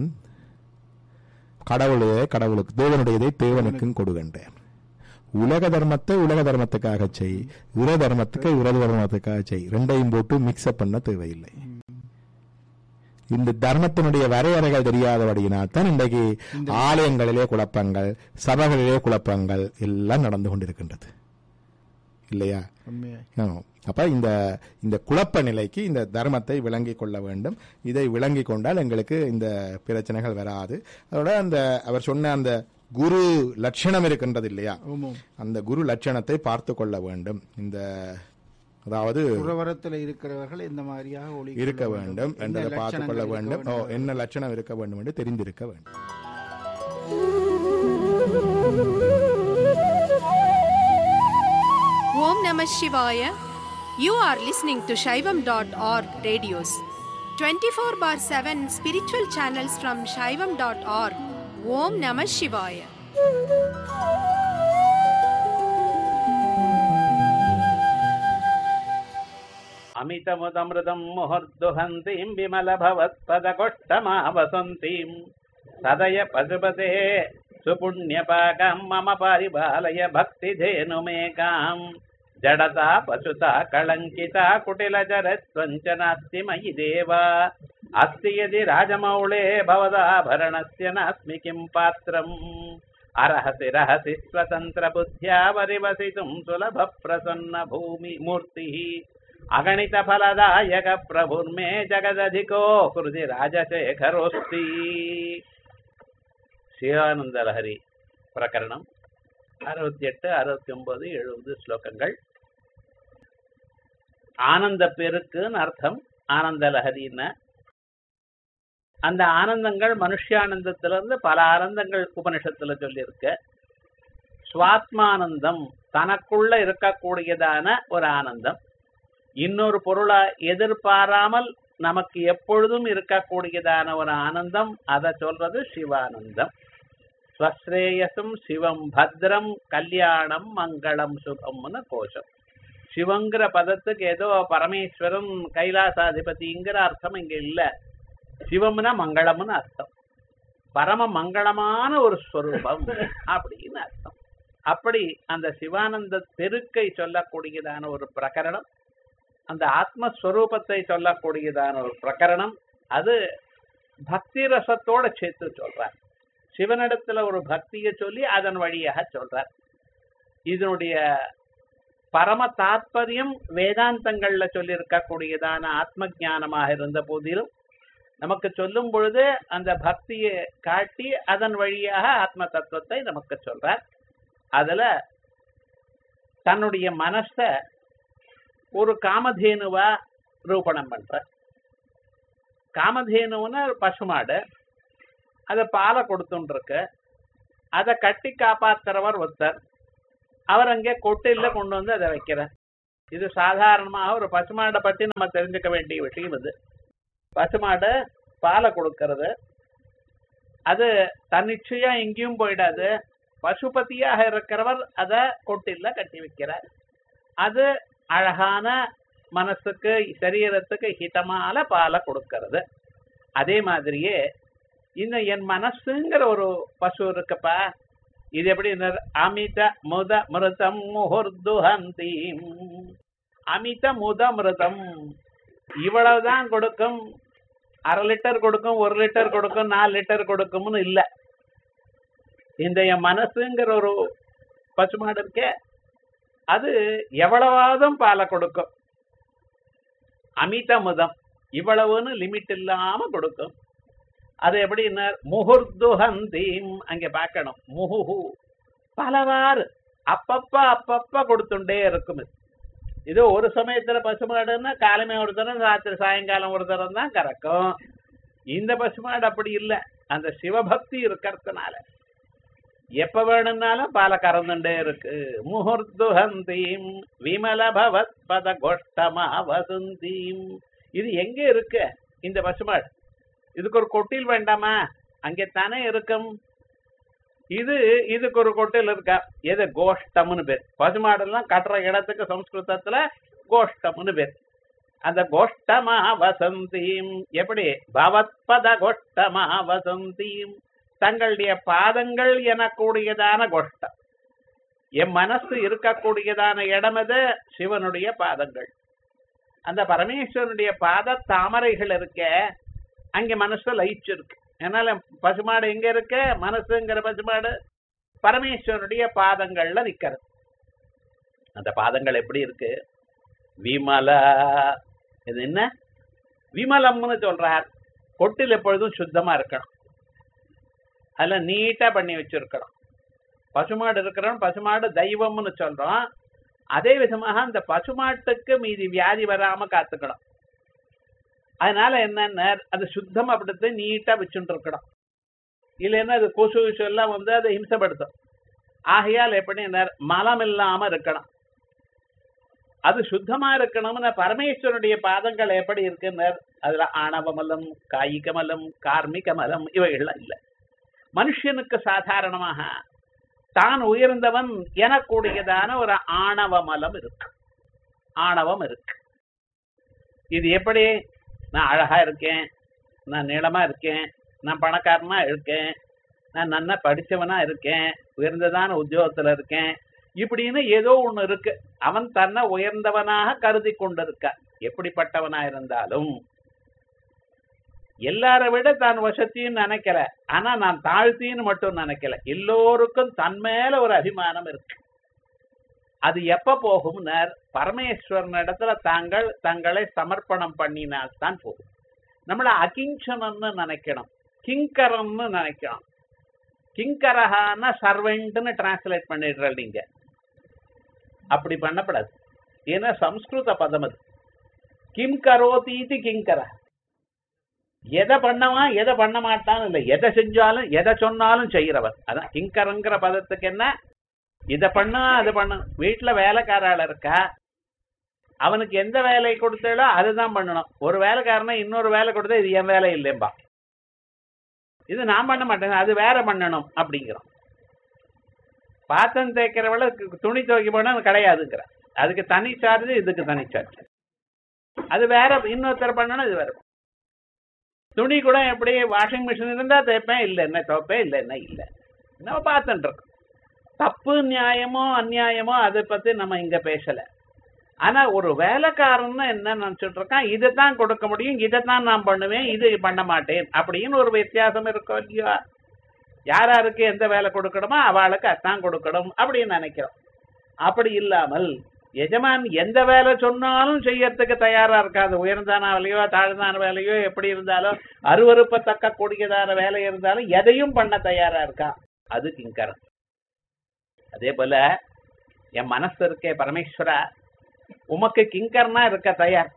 கடவுளுடைய கடவுளுக்கு, தேவனுடையதை தேவனுக்கும் கொடுக்கின்றேன். உலக தர்மத்தை உலக தர்மத்துக்காக செய், உர தர்மத்துக்கு உர தர்மத்துக்காக செய். ரெண்டையும் போட்டு மிக்ஸ்அப் பண்ண தேவையில்லை. இந்த தர்மத்தினுடைய வரையறைகள் தெரியாதபடியினால் தான் இன்றைக்கு ஆலயங்களிலே குழப்பங்கள், சபைகளிலே குழப்பங்கள் எல்லாம் நடந்து கொண்டிருக்கின்றது இல்லையா? அப்ப இந்த இந்த குழப்ப நிலைக்கு இந்த தர்மத்தை விளங்கிக் கொள்ள வேண்டும். இதை விளங்கிக் கொண்டால் எங்களுக்கு இந்த பிரச்சனைகள் வராது. அதோட அந்த அவர் சொன்ன அந்த குரு லட்சணம் இருக்கின்றது இல்லையா, அந்த குரு லட்சணத்தை பார்த்து கொள்ள வேண்டும். இந்த அதாவது
புறவரத்தில் இருக்கிறவர்கள் இந்த மாதிரியாக
இருக்க வேண்டும் என்றதை பார்த்து கொள்ள வேண்டும். என்ன லட்சணம் இருக்க வேண்டும் என்று தெரிந்திருக்க வேண்டும்.
ஓம் நம சிவாய. You are listening to Shaivam dot org radios. twenty-four bar seven spiritual channels from Shaivam dot org. Om Namah Shivaya.
अमितमुदमृतं मुहुर्दुहन्तीं विमलभवत्पदकोष्ठमावसन्तीं सदय पशुपते सुपुण्यपाकां मम परिपालय भक्तिधेनुमेकां जडता पशुता कलङ्किता कुटिलचरत्वञ्च मयि देवा अस्ति यदि राजमौळे भवदाभरणस्य नास्मि किं पात्रम् अरहसि रहसि स्वतन्त्रबुद्ध्या वरिवसितुं सुलभप्रसन्न भूमि मूर्तिः अगणित फलदायक प्रभुर्मे जगदधिको कृति राजशेखरोस्ति. சிவானந்த லஹரி பிரகரணம் அறுபத்தி எட்டு அறுபத்தி ஒன்பது எழுபது ஸ்லோகங்கள். ஆனந்த பெருக்குன்னு அர்த்தம். ஆனந்த லஹரின்னு அந்த ஆனந்தங்கள் மனுஷானந்தத்திலிருந்து பல ஆனந்தங்கள் உபனிஷத்துல சொல்லியிருக்க. சுவாத்மானந்தம் தனக்குள்ள இருக்கக்கூடியதான ஒரு ஆனந்தம், இன்னொரு பொருளை எதிர்பாராமல் நமக்கு எப்பொழுதும் இருக்கக்கூடியதான ஒரு ஆனந்தம், அதை சொல்றது சிவானந்தம். ஸ்வஸ்ரேயசும் சிவம் பத்ரம் கல்யாணம் மங்களம் சுகம்னு கோஷம். சிவங்கிற பதத்துக்கு ஏதோ பரமேஸ்வரன் கைலாசாதிபதிங்கிற அர்த்தம் இங்க இல்ல. சிவம்னா மங்களம்னு அர்த்தம், பரம மங்களமான ஒரு ஸ்வரூபம் அப்படின்னு அர்த்தம். அப்படி அந்த சிவானந்த பெருக்கை சொல்லக்கூடியதான ஒரு பிரகரணம், அந்த ஆத்மஸ்வரூபத்தை சொல்லக்கூடியதான ஒரு பிரகரணம். அது பக்தி ரசத்தோட சேர்த்து சொல்றார். சிவனிடத்துல ஒரு பக்தியை சொல்லி அதன் வழியாக சொல்றார். இதனுடைய பரம தாத்பரியம் வேதாந்தங்கள்ல சொல்லி இருக்கக்கூடியதான ஆத்ம ஞானமாக இருந்த போதிலும் நமக்கு சொல்லும் பொழுது அந்த பக்தியை காட்டி அதன் வழியாக ஆத்ம தத்துவத்தை நமக்கு சொல்றார். அதுல தன்னுடைய மனச ஒரு காமதேனுவா ரூபணம் பண்ற. காமதேனுன்னு பசுமாடு, அதை பாலை கொடுத்துட்டு இருக்கு. அதை கட்டி காப்பாத்துறவர் ஒருத்தர், அவர் அங்கே கொட்டில கொண்டு வந்து அதை வைக்கிறார். இது சாதாரணமாக ஒரு பசுமாடை பற்றி நம்ம தெரிஞ்சுக்க வேண்டிய விஷயம். இது பசுமாடு பாலை கொடுக்கறது, அது தன்னிச்சையா எங்கேயும் போயிடாது. பசுபதியாக இருக்கிறவர் அதை கொட்டில கட்டி வைக்கிறார். அது அழகான மனசுக்கு சரீரத்துக்கு ஹிதமான பாலை கொடுக்கறது. அதே மாதிரியே இந்த என் மனசுங்கிற ஒரு பசு இருக்குப்பா, இது எப்படி அமித முத மிருதம் முஹுர்துஹந்தி, அமித முத மிருதம் இவ்வளவுதான் கொடுக்கும், அரை லிட்டர் கொடுக்கும், ஒரு லிட்டர் கொடுக்கும், நாலு லிட்டர் கொடுக்கும்னு இல்லை. இந்த என் மனசுங்கிற ஒரு பசுமாடு இருக்க, அது எவ்வளவாதும் பாலை கொடுக்கும். அமித முதம் இவ்வளவுன்னு லிமிட் இல்லாம கொடுக்கும். அது எப்படின்னா முஹுர்துஹந்தீம், அங்க பார்க்கணும், முஹு பலவாறு அப்பப்ப அப்பப்ப கொடுத்துட்டே இருக்கும். இது ஒரு சமயத்துல பசுமாடுன்னா காலமே ஒரு தரம், ராத்திரி சாயங்காலம் ஒரு தரம் தான் கறக்கும். இந்த பசுமாடு அப்படி இல்லை. அந்த சிவபக்தி இருக்கிறதுனால எப்ப வேணும்னாலும் பால கறந்துட்டே இருக்கு. முஹுர்துஹந்தீம் விமல பவத் பத கோஷ்டமா வசுந்தீம். இது எங்க இருக்கு இந்த பசுமாடு? இதுக்கு ஒரு கொட்டில் வேண்டாமா? அங்கே தானே இருக்கும். இது இதுக்கு ஒரு கொட்டில் இருக்கா? எது? கோஷ்டம்னு பேர். பசுமாடெல்லாம் கட்டுற இடத்துக்கு சம்ஸ்கிருதத்துல கோஷ்டம்னு பேர். அந்த கோஷ்டமா வசந்தீம் எப்படி? பவத்பத கோஷ்டமா வசந்தீம், தங்களுடைய பாதங்கள் எனக்கூடியதான கோஷ்டம். என் மனசு இருக்கக்கூடியதான இடம் அது சிவனுடைய பாதங்கள். அந்த பரமேஸ்வரனுடைய பாத தாமரைகள் இருக்க, அங்க மனசு லயிச்சிருக்கு. அதனால பசுமாடு எங்க இருக்க? மனசுங்கிற பசுமாடு பரமேஸ்வரனுடைய பாதங்கள்ல நிக்கிறது. அந்த பாதங்கள் எப்படி இருக்கு? விமலா. இது என்ன விமலம்னு சொல்றார்? கொட்டில் எப்பொழுதும் சுத்தமா இருக்கணும், அதுல நீட்டா பண்ணி வச்சிருக்கணும். பசுமாடு இருக்கிறோம், பசுமாடு தெய்வம்னு சொல்றோம். அதே விதமாக அந்த பசுமாட்டுக்கு மீதி வியாதி வராம காத்துக்கணும். அதனால என்னன்னா அது சுத்தம் அப்படித்து நீட்டா வச்சுட்டு இருக்கணும். இல்லைன்னா அது கொசு விஷு எல்லாம் வந்து அதை ஹிம்சப்படுத்தும். ஆகையால் எப்படி மலம் இல்லாம இருக்கணும், அது சுத்தமா இருக்கணும்னு பரமேஸ்வரனுடைய பாதங்கள் எப்படி இருக்குன்னு அதுல ஆணவ மலம், காயிக மலம், கார்மிக மலம் இவைகள்லாம் இல்லை. மனுஷனுக்கு சாதாரணமாக தான் உயர்ந்தவன் எனக்கூடியதான ஒரு ஆணவ மலம் இருக்கு, ஆணவம் இருக்கு. இது எப்படி? நான் அழகா இருக்கேன், நான் நீளமா இருக்கேன், நான் பணக்காரனா இருக்கேன், நான் நல்லா படிச்சவனா இருக்கேன், உயர்ந்ததான உத்தியோகத்துல இருக்கேன், இப்படின்னு ஏதோ ஒண்ணு இருக்கு. அவன் தன்னை உயர்ந்தவனாக கருதி கொண்டிருக்க. எப்படிப்பட்டவனா இருந்தாலும் எல்லாரை விட தான் வசத்தின்னு நினைக்கல, ஆனா நான் தாழ்த்தின்னு மட்டும் நினைக்கல. எல்லோருக்கும் தன் மேல ஒரு அபிமானம் இருக்கு. அது எப்ப போகும்னர் பரமேஸ்வரன் இடத்துல தாங்கள் தங்களை சமர்ப்பணம் பண்ணினால் தான் போகும். நம்மள அகிஞ்சனன்னு நினைக்கணும், கிங்கரம்னு நினைக்கணும். கிங்கரஹான சர்வெண்ட்னு டிரான்ஸ்லேட் பண்ணிடுறீங்க, நீங்க அப்படி பண்ணப்படாது. ஏன்னா சம்ஸ்கிருத பதம் அது. கிம் கரோதீதி கிங்கர, எதை பண்ணவான் எதை பண்ண மாட்டான்னு இல்லை, எதை செஞ்சாலும் எதை சொன்னாலும் செய்யறவன். அதான் கிங்கரங்கிற பதத்துக்கு என்ன? இதை பண்ணா அது பண்ண. வீட்டுல வேலைக்காரால இருக்கா, அவனுக்கு எந்த வேலை கொடுத்தாலோ அதுதான் பண்ணணும். ஒரு வேலைக்காரனை இன்னொரு வேலை கொடுத்தா இது என் வேலை இல்லைம்பா, இது நான் பண்ண மாட்டேன், அது வேற பண்ணணும் அப்படிங்கிறோம். பாத்திரம் தேய்க்கிறவள துணி துவைக்க போனா கிடையாதுங்கிற, அதுக்கு தனி சார்ஜ், இதுக்கு தனி சார்ஜ். அது வேற, இன்னொருத்தர் பண்ணணும், இது வேற. துணி கூட எப்படி வாஷிங் மிஷின் இருந்தா தேய்ப்பேன், இல்லை என்ன துவைப்பேன், இல்லை என்ன இல்லை, நம்ம பார்த்துட்டு இருக்கோம். தப்பு நியாயமோ அந்நியாயமோ அதை பத்தி நம்ம இங்க பேசல. ஆனா ஒரு வேலைக்காரன்னு என்ன நினைச்சிட்டு இருக்கான், இதைத்தான் கொடுக்க முடியும், இதைத்தான் நான் பண்ணுவேன், இது பண்ண மாட்டேன் அப்படின்னு ஒரு வித்தியாசம் இருக்கும் இல்லையா? யாராருக்கு எந்த வேலை கொடுக்கணுமோ அவளுக்கு அதான் கொடுக்கணும் அப்படின்னு நினைக்கிறோம். அப்படி இல்லாமல் எஜமான் எந்த வேலை சொன்னாலும் செய்யறதுக்கு தயாரா இருக்காது. உயர்ந்தான வேலையோ தாழ்ந்தான வேலையோ எப்படி இருந்தாலும், அருவருப்பத்தக்க கூடியதான வேலை இருந்தாலும் எதையும் பண்ண தயாரா இருக்கா, அது கிங்கரம். அதே போல என் மனசு இருக்கே பரமேஸ்வரா, உமக்கு கிங்கர்னா இருக்க தயார்.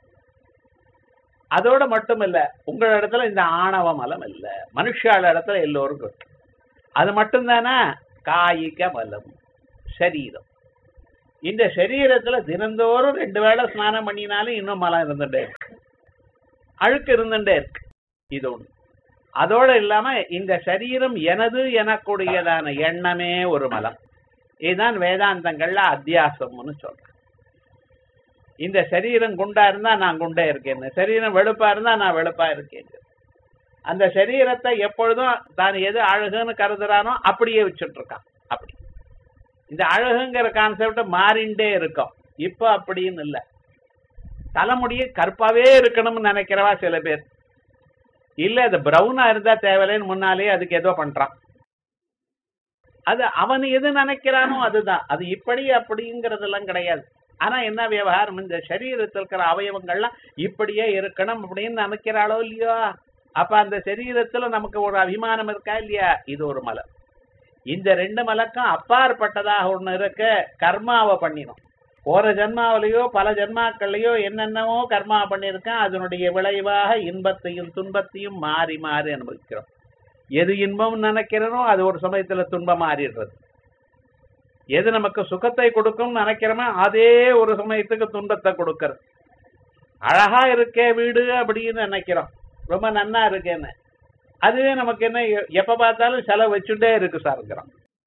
அதோட மட்டும் இல்ல, உங்கள இடத்துல இந்த ஆணவ மலம் இல்ல, மனுஷால இடத்துல எல்லோருக்கும் இருக்கு. அது மட்டும்தானா? காயிக மலம் சரீரம். இந்த சரீரத்துல தினந்தோறும் ரெண்டு வேளை ஸ்நானம் பண்ணினாலும் இன்னும் மலம் இருந்துட்டே இருக்கு, அழுக்கு இருந்துட்டே இருக்கு. இது ஒண்ணு. அதோட இல்லாம இந்த சரீரம் எனது எனக்கூடியதான எண்ணமே ஒரு மலம். இதுதான் வேதாந்தங்கள்ல அத்தியாசம்னு சொல்றேன். இந்த சரீரம் குண்டா இருந்தா நான் குண்டே இருக்கேன்னு, சரீரம் வெளுப்பா இருந்தா நான் வெளுப்பா இருக்கேன். அந்த சரீரத்தை எப்பொழுதும் தான் எது அழகுன்னு கருதுறானோ அப்படியே வச்சுட்டு இருக்கான். அப்படி இந்த அழகுங்கிற கான்செப்ட் மாறிண்டே இருக்கும். இப்ப அப்படின்னு இல்லை. தலைமுடிய கருப்பாவே இருக்கணும்னு நினைக்கிறவா சில பேர், இல்ல அது பிரவுனா இருந்தா தேவையில்லைன்னு முன்னாலே அதுக்கு ஏதோ பண்றான். அது அவன் எது நினைக்கிறானோ அதுதான். அது இப்படி அப்படிங்கிறதெல்லாம் கிடையாது. ஆனா என்ன விவகாரம், இந்த சரீரத்தில் இருக்கிற அவயவங்கள்லாம் இப்படியே இருக்கணும் அப்படின்னு நினைக்கிறாளோ இல்லையோ, அப்ப அந்த சரீரத்துல நமக்கு ஒரு அபிமானம் இருக்கா இல்லையா? இது ஒரு மலம். இந்த ரெண்டு மலக்கும் அப்பாற்பட்டதாக ஒண்ணு இருக்க, கர்மாவை பண்ணிடும். போற ஜென்மாவிலையோ பல ஜென்மாக்கள்லையோ என்னென்னவோ கர்மா பண்ணியிருக்கேன், அதனுடைய விளைவாக இன்பத்தையும் துன்பத்தையும் மாறி மாறி அனுபவிக்கிறோம். எது இன்பம் நினைக்கிறனோ அது ஒரு சமயத்துல துன்பம் மாறிடுறது. எது நமக்கு சுகத்தை கொடுக்கும் நினைக்கிறோமோ அதே ஒரு சமயத்துக்கு துன்பத்தை கொடுக்கறது. அழகா இருக்கே வீடு அப்படின்னு நினைக்கிறோம், ரொம்ப நன்னா இருக்கேன்னு, அதுவே நமக்கு என்ன எப்ப பார்த்தாலும் செலவு வச்சுட்டே இருக்கு சார்ங்கிறோம்.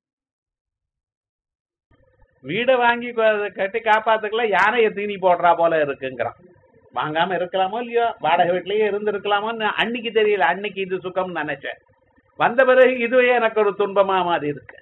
வீடை வாங்கி கட்டி காப்பாத்துக்கல யானையை தீனி போடுறா போல இருக்குங்கிறான். வாங்காம இருக்கலாமோ இல்லையோ, வாடகை வீட்லயே இருந்து இருக்கலாமோன்னு அன்னைக்கு தெரியல, அன்னைக்கு இது சுகம்னு நினைச்சேன், வந்த பிறகு இதுவே எனக்கு ஒரு துன்பமா மாதிரி இருக்கு.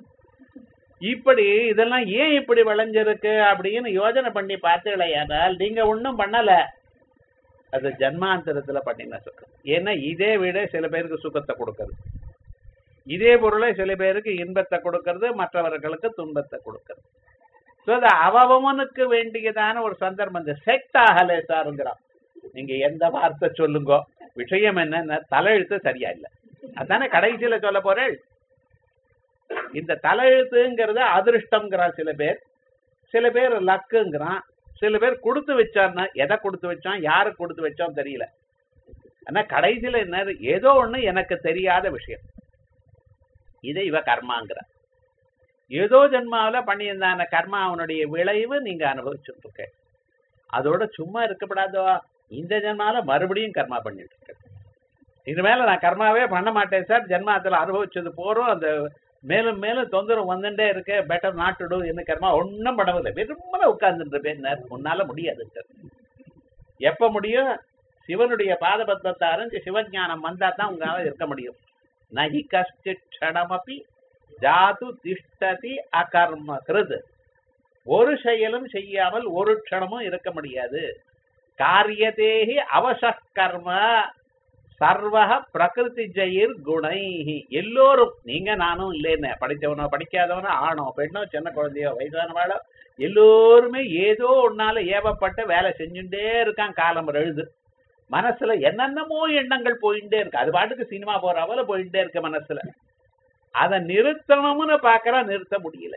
இப்படி இதெல்லாம் ஏன் இப்படி விளைஞ்சிருக்கு அப்படின்னு யோஜனை பண்ணி பார்த்தீங்களேயானால் நீங்க ஒன்றும் பண்ணல, அது ஜன்மாந்தரத்துல பண்ணின சுகம். ஏன்னா இதே வீடே சில பேருக்கு சுகத்தை கொடுக்கறது, இதே பொருளை சில பேருக்கு இன்பத்தை கொடுக்கறது, மற்றவர்களுக்கு துன்பத்தை கொடுக்கறது. ஸோ அது அவவனுக்கு வேண்டியதான ஒரு சந்தர்ப்பம். இந்த செட் ஆகலை சாருங்கிறான். நீங்க எந்த வார்த்தை சொல்லுங்க, விஷயம் என்ன, தலையெழுத்து சரியா இல்லை, அதானே கடைசியில சொல்ல போறேன். இந்த தலையெழுத்துங்கிறத அதிருஷ்டம்ங்கிறான் சில பேர், சில பேர் லக்குங்கிறான், சில பேர் கொடுத்து வச்சான்னா எதை கொடுத்து வச்சான் யாருக்கு கொடுத்து வச்சோம் தெரியல. ஆனா கடைசியில என்ன, ஏதோ ஒண்ணு எனக்கு தெரியாத விஷயம், இதை இவ கர்மாங்கிற. ஏதோ ஜென்மாவில பண்ணியிருந்தான கர்மா அவனுடைய விளைவு நீங்க அனுபவிச்சுட்டு இருக்க. அதோட சும்மா இருக்கப்படாதோ, இந்த ஜென்மாவில மறுபடியும் கர்மா பண்ணிட்டு இருக்க. இது மேல நான் கர்மாவே பண்ண மாட்டேன் சார், ஜென்மாத்துல அனுபவிச்சது போறோம், அந்த மேலும் மேலும் தொந்தரவு வந்துட்டே இருக்கு, பெட்டர் நாட் டு டு என்ன கர்மா ஒன்றும் பண்ணவில்லை, வெறுமனை உட்கார்ந்துட்டு இருப்பேன். உன்னால முடியாது சார். எப்ப முடியும்? சிவனுடைய பாதபத்மத்தை அறிஞ்சு சிவஞானம் வந்தா தான் உங்களால இருக்க முடியும். நகி கஷ்டமப்பி ஜாது திஷ்டதி அகர்ம கிருது. ஒரு செயலும் செய்யாமல் ஒரு க்ஷணமும் இருக்க முடியாது. காரியதேகி அவசகர்ம சர்வக பிரகிருதி ஜெயிர் குணை. எல்லோரும், நீங்க நானும் இல்லைன்னு, படித்தவனோ படிக்காதவனோ ஆணோ பெண்ணோ சின்ன குழந்தையோ வயசானவாளோ எல்லோருமே ஏதோ ஒன்னால ஏவப்பட்டு வேலை செஞ்சுட்டே இருக்கான். காலம் எழுது மனசுல என்னென்னமோ எண்ணங்கள் போயிட்டே இருக்கு, அது பாட்டுக்கு சினிமா போறாவல போயிட்டே இருக்கு மனசுல. அதை நிறுத்தணும்னு பாக்குறா, நிறுத்த முடியல.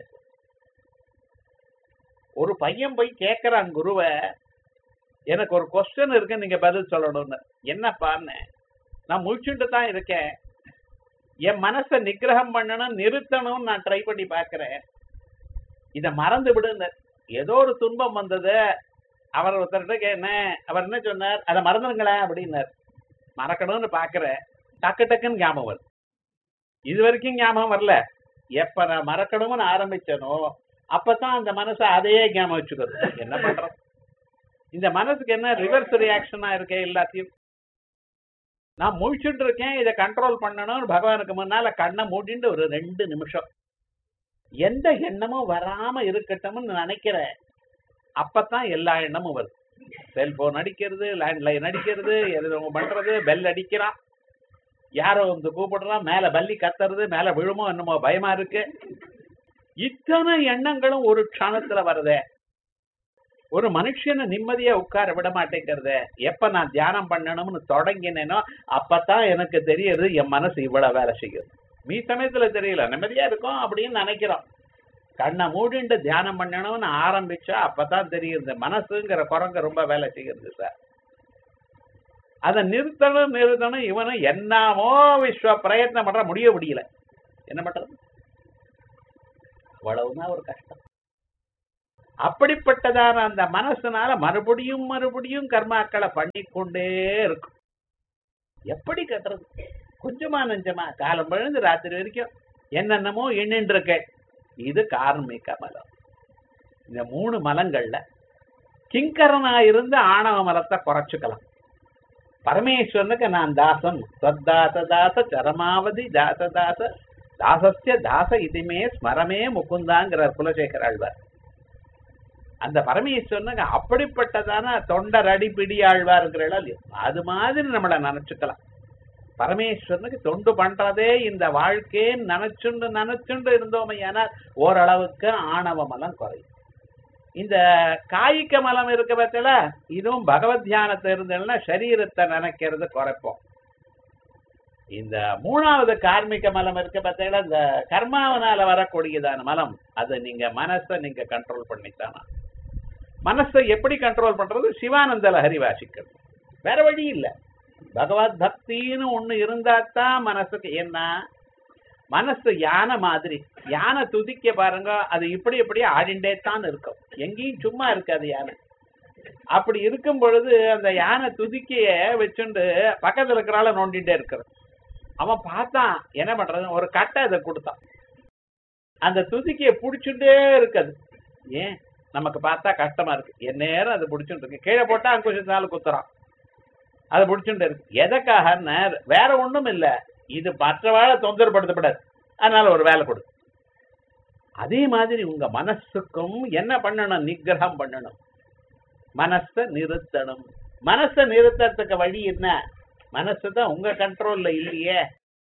ஒரு பையன் போய் கேட்கிறான் குருவை, எனக்கு ஒரு கொஸ்டின் இருக்கு நீங்க பதில் சொல்லணும்னு. என்னப்பான்னு, நான் முழிச்சுட்டு தான் இருக்கேன், என் மனசை நிகிரகம் பண்ணணும் நிறுத்தணும்னு நான் ட்ரை பண்ணி பாக்குறேன், இத மறந்து விடுங்க. ஏதோ ஒரு துன்பம் வந்தது, அவர் ஒருத்தர்கிட்ட என்ன, அவர் என்ன சொன்னார், அதை மறந்துடுங்களேன் அப்படின்னார். மறக்கணும்னு பாக்குறேன், டக்கு டக்குன்னு ஞாபகம் வருது. இது வரைக்கும் ஞாபகம் வரல, எப்ப நான் மறக்கணும்னு ஆரம்பிச்சனோ அப்பதான் அந்த மனசை அதையே ஞாபகம் வச்சுக்கிறது. என்ன பண்றோம், இந்த மனசுக்கு என்ன ரிவர்ஸ் ரியாக்ஷனா இருக்கே எல்லாத்தையும். நான் முழிச்சுட்டு இருக்கேன், இதை கண்ட்ரோல் பண்ணணும்னு பகவானுக்கு முன்னால கண்ணை மூடிட்டு ஒரு ரெண்டு நிமிஷம் எந்த எண்ணமும் வராம இருக்கட்டும்னு நினைக்கிறேன். அப்பதான் எல்லா எண்ணமும் வருது. செல்போன் அடிக்கிறது, லேண்ட்லைன் அடிக்கிறது, எதுவும் பண்றது, பெல் அடிக்கிறான், யாரோ வந்து கூப்பிடுறான், மேல பல்லி கத்துறது, மேல விழுமோ என்னமோ பயமா இருக்கு. இத்தனை எண்ணங்களும் ஒரு க்ஷணத்துல வருதே. ஒரு மனுஷனை நிம்மதியா உட்கார விட மாட்டேங்கிறத. எப்ப நான் தியானம் பண்ணணும்னு தொடங்கினேனோ அப்பதான் எனக்கு தெரியுது என் மனசு இவ்வளவு வேலை செய்யுது. மீ சமயத்துல தெரியல, நிம்மதியா இருக்கும் அப்படின்னு நினைக்கிறோம். கண்ணை மூடிண்டு தியானம் பண்ணணும்னு ஆரம்பிச்சா அப்பதான் தெரியுது மனசுங்கிற குரங்க ரொம்ப வேலை செய்யுது சார். அதை நிறுத்தணும் நிறுத்தணும் இவனும் என்னமோ விஸ்வ பிரயத்னம் பண்ற, முடிய முடியல. என்ன பண்றது? அவ்வளவுதான் ஒரு கஷ்டம். அப்படிப்பட்டதான அந்த மனசுனால மறுபடியும் மறுபடியும் கர்மாக்களை பண்ணிக்கொண்டே இருக்கும். எப்படி கட்டுறது? கொஞ்சமா நெஞ்சமா காலம் பழுந்து ராத்திரி வரைக்கும் என்னென்னமோ எண்ணின்னு இருக்க. இது கார்மிக மலம். இந்த மூணு மலங்கள்ல கிங்கரனா இருந்து ஆணவ மலத்தை குறைச்சுக்கலாம். பரமேஸ்வரனுக்கு நான் தாசன், சத்தாச தாச சரமாவதி தாச தாச தாசஸ்ய தாச இதுமே ஸ்மரமே முகுந்தாங்கிறார் குலசேகர ஆழ்வார். அந்த பரமேஸ்வரனுக்கு அப்படிப்பட்டதான தொண்டர் அடிப்பிடி ஆழ்வாருங்கிறா இல்லையோ, அது மாதிரி நம்மளை நினைச்சுக்கலாம். பரமேஸ்வரனுக்கு தொண்டு பண்றதே இந்த வாழ்க்கையை நினைச்சுண்டு நினைச்சுண்டு இருந்தோமையானால் ஓரளவுக்கு ஆணவ மலம் குறையும். இந்த காய்க மலம் இருக்க பட்சல இதுவும் பகவத் தியானத்தை இருந்ததுன்னா சரீரத்தை நினைக்கிறது குறைப்போம். இந்த மூணாவது கார்மிக மலம் இருக்க பட்சல இந்த கர்மாவனால வரக்கூடியதான மலம், அதை நீங்க மனசை நீங்க கண்ட்ரோல் பண்ணித்தானா. மனசை எப்படி கண்ட்ரோல் பண்றது? சிவானந்த லஹரி வாசிக்கிறது. வேற வழி இல்லை. பகவத் பக்தின்னு ஒண்ணு இருந்தாத்தான் மனசுக்கு. என்ன மனசு யானை மாதிரி, யானை துதிக்க பாருங்க, அது இப்படி இப்படி ஆடிண்டே தான் இருக்கும், எங்கேயும் சும்மா இருக்காது யானை. அப்படி இருக்கும் பொழுது அந்த யானை துதிக்கைய வச்சுண்டு பக்கத்துல இருக்கிறால நோண்டிட்டே இருக்கிறது. அவன் பார்த்தான், என்ன பண்றது, ஒரு கட்டை அதை கொடுத்தான், அந்த துதிக்கைய புடிச்சுட்டே இருக்குது. ஏன் நமக்கு பார்த்தா கஷ்டமா இருக்கு, என் நேரம் அதை பிடிச்சுட்டு இருக்கு, கீழே போட்டா அங்குஷத்தினால குத்துறான், அதை பிடிச்சுட்டு இருக்கு. எதற்காக? வேற ஒண்ணும் இல்லை, இது மற்றவாழ தொந்தரப்படுத்தப்படாது, அதனால ஒரு வேலை கொடு. அதே மாதிரி உங்க மனசுக்கும் என்ன பண்ணணும்? நிகிரகம் பண்ணணும், மனசை நிறுத்தணும். மனசை நிறுத்தறதுக்கு வழி என்ன? மனசு தான் உங்க கண்ட்ரோல்ல இல்லையே,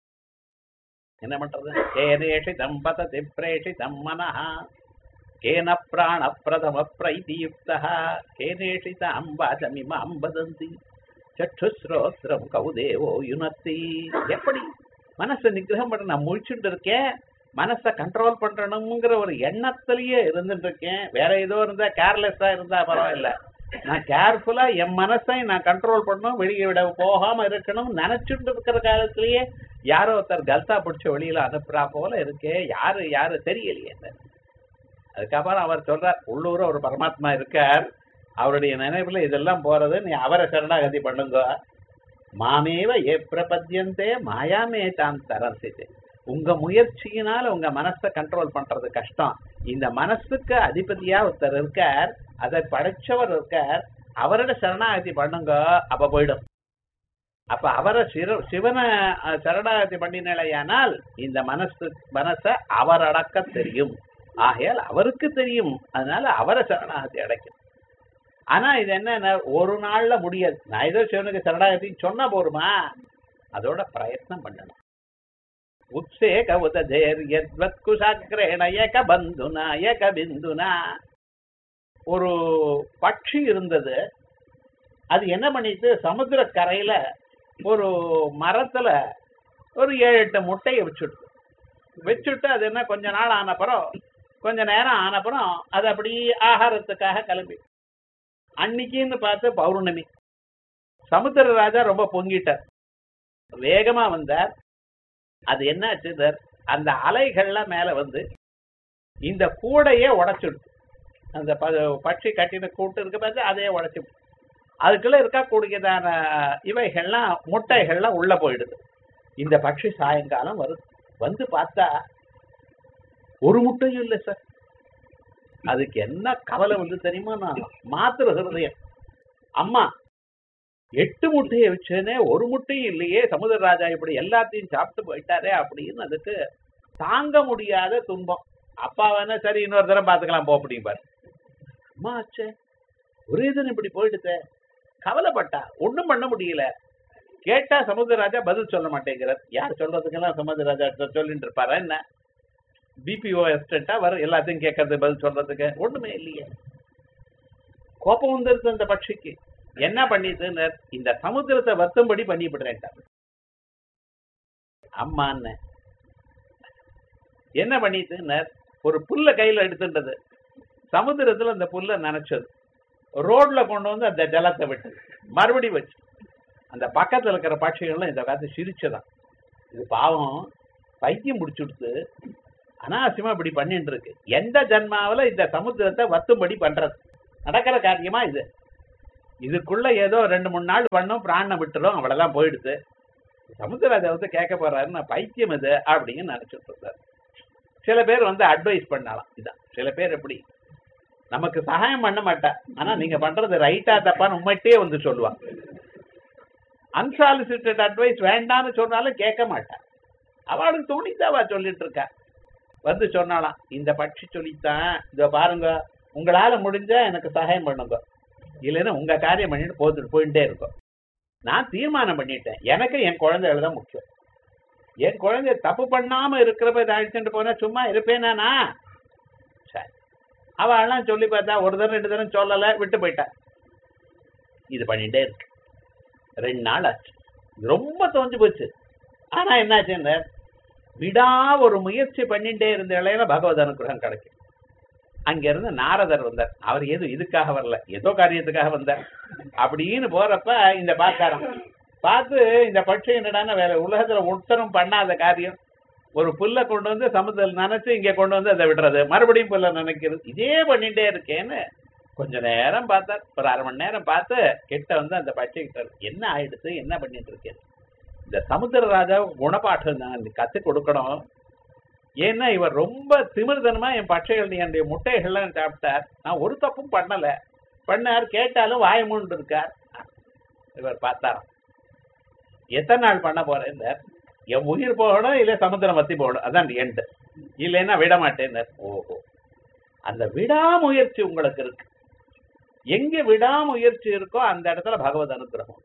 என்ன பண்றது? கேனேஷி தம்பதி பிரேஷி தம்மனஹா கேன பிராண பிரதம பிரைதியுக்தா கேனேஷி அம்பாஜமிம அம்பதந்தி சற்றுஸ்ரோத்ரம் கௌதேவோ யுனத்தி. எப்படி மனசை நிகிரகம் பண்ண? நான் முழிச்சுட்டு இருக்கேன், மனசை கண்ட்ரோல் பண்றணுங்கிற ஒரு எண்ணத்திலேயே இருந்துட்டு இருக்கேன். வேற ஏதோ இருந்தா, கேர்லெஸ்ஸா இருந்தா பரவாயில்ல, நான் கேர்ஃபுல்லா என் மனசை நான் கண்ட்ரோல் பண்ணணும், வெளியே விட போகாம இருக்கணும் நினைச்சுட்டு இருக்கிற காலத்திலேயே யாரோ ஒருத்தர் கல்தா பிடிச்ச வெளியில அனுப்புறா போல இருக்கே, யாரு யாரு தெரியலையே. அதுக்கப்புறம் அவர் சொல்றார், உள்ளூர ஒரு பரமாத்மா இருக்கார், அவருடைய நினைவுல இதெல்லாம் போறது, நீ அவரை சரணாகதி பண்ணுங்க. மாமேவ ஏ பிரபத்தியந்தே மாயாமே தான் தரசித்து. உங்க முயற்சியினால உங்க மனசை கண்ட்ரோல் பண்றது கஷ்டம். இந்த மனசுக்கு அதிபதியா ஒருத்தர் இருக்கார், அதை படைச்சவர் இருக்கார், அவரோட சரணாகதி பண்ணுங்க, அப்ப போயிடும். அப்ப அவரை சிவ சிவனை சரணாகதி பண்ணினாலேயானால் இந்த மனசு மனசை அவர் அடக்க தெரியும். ஆகையால் அவருக்கு தெரியும், அதனால அவரை சரணாகதி அடைக்கும். ஆனா இது என்ன, ஒரு நாள்ல முடியாது. நான் ஏதோ சிவனுக்கு சரணாகதி சொன்னா போருமா? அதோட பிரயத்னம் பண்ணணும். உத்சேக உதேர்யத்வத் குசாக்ரேண ஏக பந்துனா ஏக பிந்துனா. ஒரு பட்சி இருந்தது, அது என்ன பண்ணிட்டு சமுத்திர கரையில ஒரு மரத்துல ஒரு ஏழு எட்டு முட்டையை வச்சுட்டு வச்சுட்டு அது என்ன கொஞ்ச நாள் ஆனப்புறம் கொஞ்ச நேரம் ஆனப்புறம் அது அப்படி ஆகாரத்துக்காக கிளம்பி. அன்னைக்குன்னு பார்த்து பௌர்ணமி, சமுத்திர ராஜா ரொம்ப பொங்கிட்டார், வேகமா வந்தார். அது என்ன ஆச்சு, அந்த அலைகள்லாம் மேல வந்து இந்த கூடையே உடைச்சுடுச்சு. அந்த பட்சி கட்டின கூட்டு இருக்க பார்த்து அதையே உடைச்சு, அதுக்குள்ள இருக்கா கூடியதான இவைகள்லாம் முட்டைகள்லாம் உள்ள போயிடுது. இந்த பட்சி சாயங்காலம் வருது, வந்து பார்த்தா ஒரு முட்டையும் இல்லை சார். அதுக்கு என்ன கவலை வந்து தெரியுமா? நான் மாத்திர ஹிருதயம், அம்மா எட்டு முட்டையை வச்சேனே ஒரு முட்டையும் இல்லையே, சமுதிர ராஜா இப்படி எல்லாத்தையும் சாப்பிட்டு போயிட்டாரே அப்படின்னு அதுக்கு தாங்க முடியாத துன்பம். அப்பா வேணா சரி இன்னொரு தரம் பார்த்துக்கலாம் போ அப்படிம்பாரு. அம்மா ஆச்சே ஒரே தினம் இப்படி போயிடுச்சே, கவலைப்பட்டா ஒன்றும் பண்ண முடியல. கேட்டா சமுதிர ராஜா பதில் சொல்ல மாட்டேங்கிறார். யார் சொல்றதுக்கெல்லாம் சமுதிர ராஜா சொல்லிட்டு இருப்பாரா என்ன? பிபிஓ அசிஸ்டண்டா வர எல்லாத்தையும் கேட்கறது பதில் சொல்றதுக்கு ஒண்ணுமே இல்லையே. கோபம் வந்துருச்சு அந்த பட்சிக்கு. என்ன பண்ணிட்டு, இந்த சமுத்திரத்தை வத்தும்படி பண்ணிவிடுறேன். அம்மான்னு என்ன பண்ணிட்டு, ஒரு புல்ல கையில எடுத்துட்டது, சமுத்திரத்துல அந்த புல்ல நினைச்சது, ரோட்ல கொண்டு வந்து அந்த ஜலத்தை விட்டு மறுபடி வச்சு அந்த பக்கத்துல இருக்கிற பட்சிகள்லாம் இந்த காலத்து சிரிச்சதான். இது பாவம், பைத்தியம் முடிச்சுடுத்து அனாவசியமா இப்படி பண்ணிட்டு இருக்கு. எந்த ஜன்மாவில இந்த சமுத்திரத்தை வத்தும்படி பண்றது நடக்கிற காரியமா இது? இதுக்குள்ள ஏதோ ரெண்டு மூணு நாள் பண்ணும், பிராணம் விட்டுரும், அவ்வளவுதான் போயிடுது. சமுத்திரத்தை வந்து கேட்க போறாருன்னு பைத்தியம் இது அப்படின்னு நினைச்சிட்டு இருந்தாரு. சில பேர் வந்து அட்வைஸ் பண்ணலாம். இதான் சில பேர் எப்படி நமக்கு சகாயம் பண்ண மாட்டா, ஆனா நீங்க பண்றது ரைட்டா தப்பான்னு உண்மைட்டே வந்து சொல்லுவாங்க. அன்சாலிசிட்டட் அட்வைஸ் வேண்டான்னு சொன்னாலும் கேட்க மாட்டா. அவளுக்கு தோணித்தாவா சொல்லிட்டு இருக்கா. வந்து சொன்னாலாம், இந்த பட்சி சொல்லித்தான், இத பாருங்க, உங்களால முடிஞ்சா எனக்கு சகாயம் பண்ணுங்க, இல்லைன்னா உங்க காரியம் பண்ணிட்டு போத்துட்டு போயிட்டே இருக்கும். நான் தீர்மானம் பண்ணிட்டேன், எனக்கு என் குழந்தைகள் தான் முக்கியம். என் குழந்தை தப்பு பண்ணாம இருக்கிறப்ப இதை அழிச்சுட்டு போனா சும்மா இருப்பேனா? சரி, அவெல்லாம் சொல்லி பார்த்தா ஒரு தரம் ரெண்டு தரம் சொல்லலை, விட்டு போயிட்டா. இது பண்ணிட்டே இருக்கு. ரெண்டு நாள் ஆச்சு, ரொம்ப தோஞ்சு போச்சு. ஆனா என்னாச்சு, விடா ஒரு முயற்சி பண்ணிட்டே இருந்த இளையில பகவத் அனுகிரகம் கிடைக்கும். அங்க இருந்து நாரதர் வந்தார். அவர் எது இதுக்காக வரல, ஏதோ காரியத்துக்காக வந்தார். அப்படின்னு போறப்ப இந்த பாக்காரம் பார்த்து இந்த பட்சி என்னடான வேலை, உலகத்துல ஒருத்தரும் பண்ணாத காரியம், ஒரு புல்லை கொண்டு வந்து சமுத்திரம் நினைச்சு இங்க கொண்டு வந்து அதை விடுறது, மறுபடியும் புல்ல நினைக்கிறது, இதே பண்ணிட்டே இருக்கேன்னு கொஞ்ச நேரம் பார்த்தார். ஒரு அரை மணி நேரம் பார்த்து கிட்ட வந்து அந்த பட்சி கிட்ட, என்ன ஆயிடுச்சு, என்ன பண்ணிட்டு இருக்கேன்? இந்த சமுத்திர ராஜாவுக்கு குணப்பாட்டம் நான் கற்றுக் கொடுக்கணும். ஏன்னா இவர் ரொம்ப திமிர்தனமா என் பட்சைகள் என்னுடைய முட்டைகள்லாம் சாப்பிட்டார், நான் ஒரு தப்பும் பண்ணல. பண்ணார், கேட்டாலும் வாய மூண்டு இருக்கார். இவர் பார்த்தாராம், எத்தனை நாள் பண்ண போறேன், என் உயிர் போகணும் இல்ல சமுத்திரம் வத்தி போகணும், அதான் எண்டு, இல்லைன்னா விட மாட்டேன். ஓஹோ, அந்த விடாமுயற்சி உங்களுக்கு இருக்கு. எங்க விடாமுயற்சி இருக்கோ அந்த இடத்துல பகவத் அனுகிரகம்.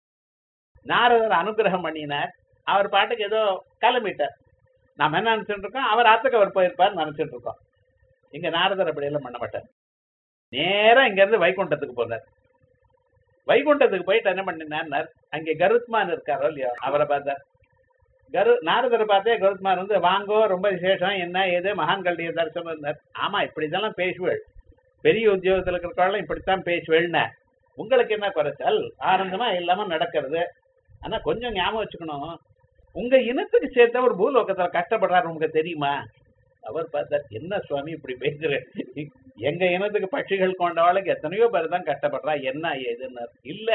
நாரதர் அனுகிரகம் பண்ணினார், அவர் பாட்டுக்கு ஏதோ கிளம்பிட்டார். நாம் என்ன நினைச்சுட்டு இருக்கோம், அவர் ஆத்துக்கு அவர் போயிருப்பார் நினைச்சிட்டு இருக்கோம். இங்க நாரதர் அப்படி எல்லாம் பண்ண மாட்டார். நேரா இங்க இருந்து வைகுண்டத்துக்கு போனார். வைகுண்டத்துக்கு போயிட்டு என்ன பண்ணினார், அங்கே கருத்மான் இருக்காரோ இல்லையோ, அவரை பார்த்தார். கரு நாரதரை பார்த்தே கருத்மான் வந்து, வாங்கோ, ரொம்ப விசேஷம், என்ன ஏது, மகான்களுடைய தரிசனம் இருந்தார். ஆமா, இப்படி இதெல்லாம் பேசுவேள், பெரிய உத்தியோகத்தில் இருக்கிறவங்களும் இப்படித்தான் பேசுவேள்ன, உங்களுக்கு என்ன குறைச்சல், ஆனந்தமா இல்லாம நடக்கிறது. ஆனா கொஞ்சம் ஞாபகம் வச்சுக்கணும், உங்க இனத்துக்கு சேர்த்த ஒரு பூலோகத்துல கஷ்டப்படுறாரு உங்களுக்கு தெரியுமா? அவர் பார்த்தார், என்ன சுவாமி இப்படி பேசுற, எங்க இனத்துக்கு பட்சிகள் கொண்டவாளுக்கு எத்தனையோ பேர் தான் கஷ்டப்படுறா, என்ன ஏதுன்னு. இல்ல,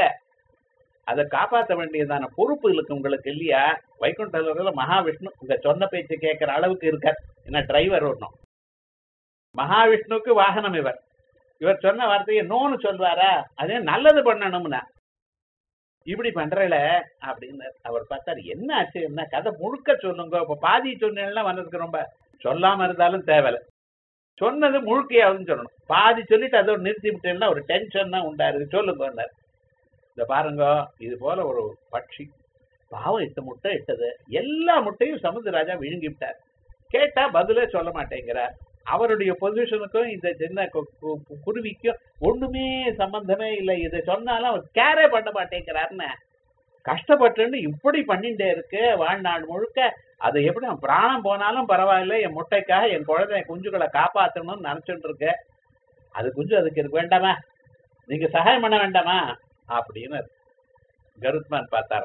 அதை காப்பாற்ற வேண்டியதான பொறுப்பு இருக்கு உங்களுக்கு இல்லையா? வைகுண்டத்துல மகாவிஷ்ணு உங்க சொன்ன பேச்சு கேட்கிற அளவுக்கு இருக்கார். என்ன டிரைவர் வரணும், மகாவிஷ்ணுக்கு வாகனம் இவர். இவர் சொன்ன வார்த்தையை நோன்னு சொல்வாரா? அதே நல்லது பண்ணணும்னா இப்படி பண்றல அப்படின்னு அவர் பார்த்தாரு. என்ன ஆச்சு, என்ன கதை முழுக்க சொல்லுங்க. இப்ப பாதி சொன்னா வந்ததுக்கு ரொம்ப சொல்லாம இருந்தாலும் தேவையில்ல, சொன்னது முழுக்கையாவதுன்னு சொல்லணும். பாதி சொல்லிட்டு அதோட நிறுத்தி விட்டேன்னா ஒரு டென்ஷன் தான் உண்டாரு. சொல்லுங்க, இந்த பாருங்க, இது போல ஒரு பட்சி பாவம் எட்டு முட்டை இட்டது, எல்லா முட்டையும் சமுத்திரராஜா விழுங்கி விட்டார். கேட்டா பதிலே சொல்ல மாட்டேங்கிறார். அவருடைய பொசிஷனுக்கும் இந்த சின்ன குருவிக்கும் ஒண்ணுமே சம்பந்தமே இல்லை. இதை சொன்னாலும் அவர் கேரே பண்ண மாட்டேங்கிறாருன்னு கஷ்டப்பட்டு இப்படி பண்ணிட்டே இருக்கு வாழ்நாள் முழுக்க. அது எப்படி பிராணம் போனாலும் பரவாயில்ல, என் முட்டைக்காக என் குழந்தை குஞ்சுகளை காப்பாற்றணும்னு நினைச்சுட்டு இருக்கு. அது குஞ்சு அதுக்கு இருக்கு வேண்டாமா, நீங்க சகாயம் பண்ண வேண்டாமா அப்படின்னு கருத்மான் பார்த்தாரு.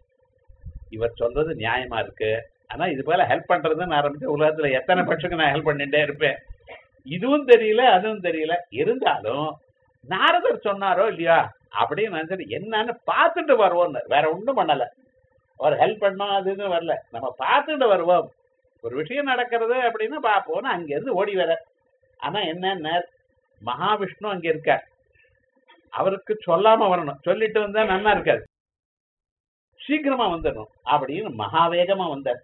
இவர் சொல்றது நியாயமா இருக்கு, ஆனா இது போல ஹெல்ப் பண்றதுன்னு ஆரம்பிச்சு உலகத்துல எத்தனை பட்சத்துக்கு நான் ஹெல்ப் பண்ணிட்டே இருப்பேன். இதுவும் தெரியல அதுவும் தெரியல. இருந்தாலும் நாரதர் சொன்னாரோ இல்லையா அப்படின்னு நினைச்சிட்டு என்னன்னு பார்த்துட்டு வருவோம். வேற ஒன்றும் பண்ணல, ஒரு ஹெல்ப் பண்ணோம் அதுன்னு வரல, நம்ம பார்த்துட்டு வருவோம். ஒரு விஷயம் நடக்கிறது அப்படின்னு பார்ப்போம்னு அங்கிருந்து ஓடி வர. ஆனா என்ன, மகாவிஷ்ணு அங்க இருக்கார், அவருக்கு சொல்லாம வரணும், சொல்லிட்டு வந்தா நல்லா இருக்காது, சீக்கிரமா வந்துடணும் அப்படின்னு மகாவேகமா வந்தார்.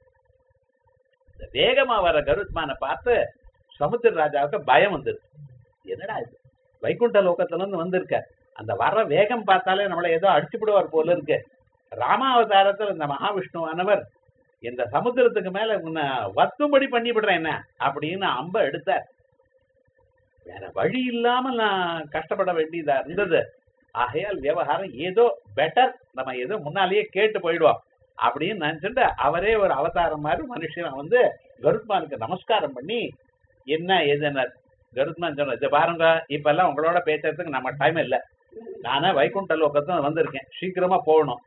வேகமா வர கருத்மான பார்த்து சமுத்திர ராஜாவுக்கு பயம் வந்தது. என்னடா இது, வைகுண்ட லோகத்துல இருந்து வந்திருக்க, அந்த வர்ற வேகம் பார்த்தாலே நம்மளை ஏதோ அடிச்சுவிடுவார் போல இருக்கு. ராமாவதாரத்தில் இந்த மகாவிஷ்ணுவானவர் இந்த சமுத்திரத்துக்கு மேல உன்னை வத்தும்படி பண்ணிவிடுறேன் என்ன அப்படின்னு அம்ப எடுத்தார். வேற வழி இல்லாம நான் கஷ்டப்பட வேண்டியதா இருந்தது. ஆகையால் விவகாரம் ஏதோ பெட்டர், நம்ம ஏதோ முன்னாலேயே கேட்டு போயிடுவோம் அப்படின்னு நினைச்சுட்டு அவரே ஒரு அவதாரம் மாதிரி மனுஷன் வந்து கருத்மானுக்கு நமஸ்காரம் பண்ணி என்ன ஏதுன்னு கருத்மான் சொன்ன, இதை பாருங்க, இப்ப எல்லாம் உங்களோட பேசுறதுக்கு நம்ம டைம் இல்லை, நானே வைகுண்ட லோகத்துல வந்திருக்கேன், சீக்கிரமா போகணும்,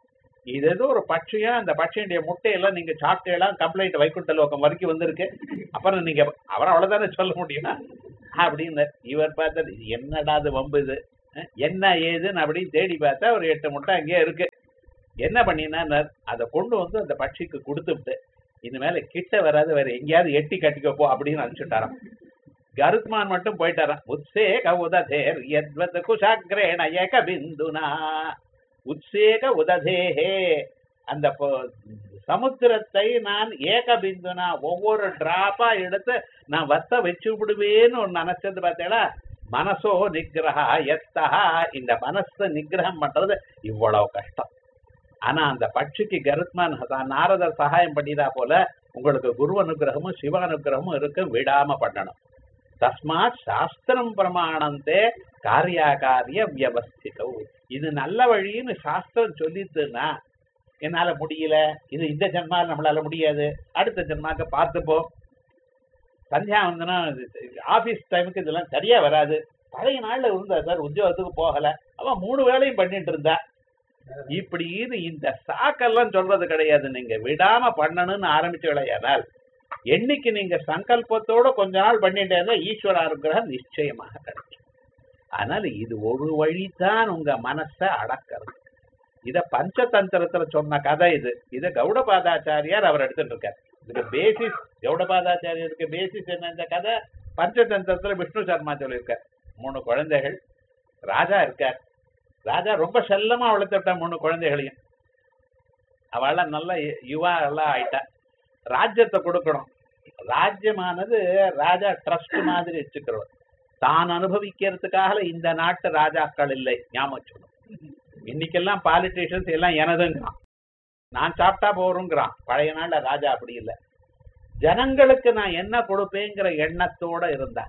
இது ஏதோ ஒரு பட்சியா, அந்த பட்சியுடைய முட்டையெல்லாம் நீங்க சாப்பிட்டெல்லாம் கம்ப்ளைண்ட் வைகுண்ட லோகம் வரைக்கும் வந்திருக்கு. அப்புறம் நீங்க அவரை அவ்வளவுதானே சொல்ல முடியுமா அப்படின்னு இவர் பார்த்தது. என்னடா அது வம்பு இது, என்ன ஏதுன்னு அப்படின்னு தேடி பார்த்தா ஒரு எட்டு முட்டை அங்கேயே இருக்கு. என்ன பண்ணினா அதை கொண்டு வந்து அந்த பட்சிக்கு கொடுத்துட்டு இனிமேல கிட்ட வராது, வேற எங்கேயாவது எட்டி கட்டிக்கப்போ அப்படின்னு அனுப்பிச்சுட்டாராம். கருத்மான் மட்டும் போயிட்டாராம். உத்சேக உததேர் யத்வத் குஷாக்ரேண ஏக பிந்துனா உத்சேக உததேஹே, அந்த சமுத்திரத்தை நான் ஏக பிந்துனா ஒவ்வொரு டிராப்பா எடுத்து நான் வத்த வச்சு விடுவேன்னு ஒன்னு நினைச்சது பார்த்தேடா. மனசோ நிகிரஹா எத்தஹா, இந்த மனசை நிகிரகம் பண்றது இவ்வளவு கஷ்டம். ஆனா அந்த பட்சிக்கு கருத்மான் நாரதர் சகாயம் பண்ணிதா போல உங்களுக்கு குரு அனுகிரகமும் சிவ அனுகிரகமும் இருக்கு, விடாம பண்ணணும். தஸ்மாத் சாஸ்திரம் பிரமாணந்தே காரியாகாரிய வியவஸ்திதம். இது நல்ல வழின்னு சாஸ்திரம் சொல்லிட்டுன்னா என்னால முடியல, இது இந்த ஜென்மால நம்மளால முடியாது, அடுத்த ஜென்மாக்க பார்த்துப்போம். சந்தியாவந்தனா ஆபீஸ் டைமுக்கு இதெல்லாம் சரியா வராது. பழைய நாள்ல இருந்தா சார், உத்தியோகத்துக்கு போகல, அவன் மூணு வேலையும் பண்ணிட்டு இருந்தா. இப்படி இது இந்த சாக்கெல்லாம் சொல்றது கிடையாது. நீங்க விடாம பண்ணணும்னு ஆரம்பிச்ச விளையாடால் என்னைக்கு நீங்க சங்கல்பத்தோட கொஞ்ச நாள் பண்ணிட்டே ஈஸ்வர அனுகிரகம் நிச்சயமாக கிடைக்கும். அதனால இது ஒரு வழிதான் உங்க மனசை அடக்கிறது. இத பஞ்சதந்திரத்துல சொன்ன கதை இது. இத கௌடபாதாச்சாரியார் அவர் எடுத்துட்டு இருக்கார். இதுக்கு பேசிஸ் கௌடபாதாச்சாரியருக்கு பேசிஸ் என்ன? இந்த கதை பஞ்சதந்திரத்துல விஷ்ணு சர்மா சொல்லியிருக்கார். மூணு குழந்தைகள், ராஜா இருக்கார். ராஜா ரொம்ப செல்லமா வளர்த்துட்டா மூணு குழந்தைகளையும். அவள நல்ல யுவா எல்லாம் ஆயிட்டா. ராஜ்யத்தை கொடுக்கணும். ராஜ்யமானது ராஜா ட்ரஸ்ட் மாதிரி வச்சுக்கிறோம். தான் அனுபவிக்கிறதுக்காக இந்த நாட்டு ராஜாக்கள் இல்லை, ஞாபகம். இன்னைக்கெல்லாம் பாலிட்டிஷியன்ஸ் எல்லாம் எனதுங்கிறான், நான் சாப்பிட்டா போறோங்கிறான். பழைய நாள்ல ராஜா அப்படி இல்லை. ஜனங்களுக்கு நான் என்ன கொடுப்பேங்கிற எண்ணத்தோட இருந்தா.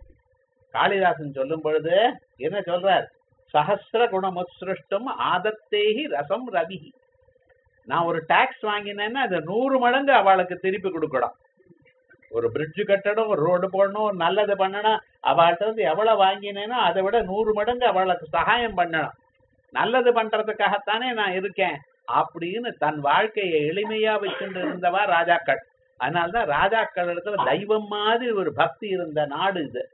காளிதாசன் சொல்லும் பொழுது என்ன சொல்றார்? சஹஸ்ர குணமுத்ஸ்ருஷ்டும் ஆதத்தேஹி ரசம் ரவி. நான் ஒரு டாக்ஸ் வாங்கினேன்னா அதை நூறு மடங்கு அவளுக்கு திருப்பி கொடுக்கணும். ஒரு பிரிட்ஜ் கட்டணும், ஒரு ரோடு போடணும், ஒரு நல்லது பண்ணணும். அவள்கிட்ட வந்து எவ்வளவு வாங்கினேனோ அதை விட நூறு மடங்கு அவளுக்கு சகாயம் பண்ணணும். நல்லது பண்றதுக்காகத்தானே நான் இருக்கேன் அப்படின்னு தன் வாழ்க்கையை எளிமையா வச்சுட்டு இருந்தவா ராஜாக்கள். அதனால்தான் ராஜாக்கள் இடத்துல தெய்வம் மாதிரி ஒரு பக்தி இருந்த நாடு இது.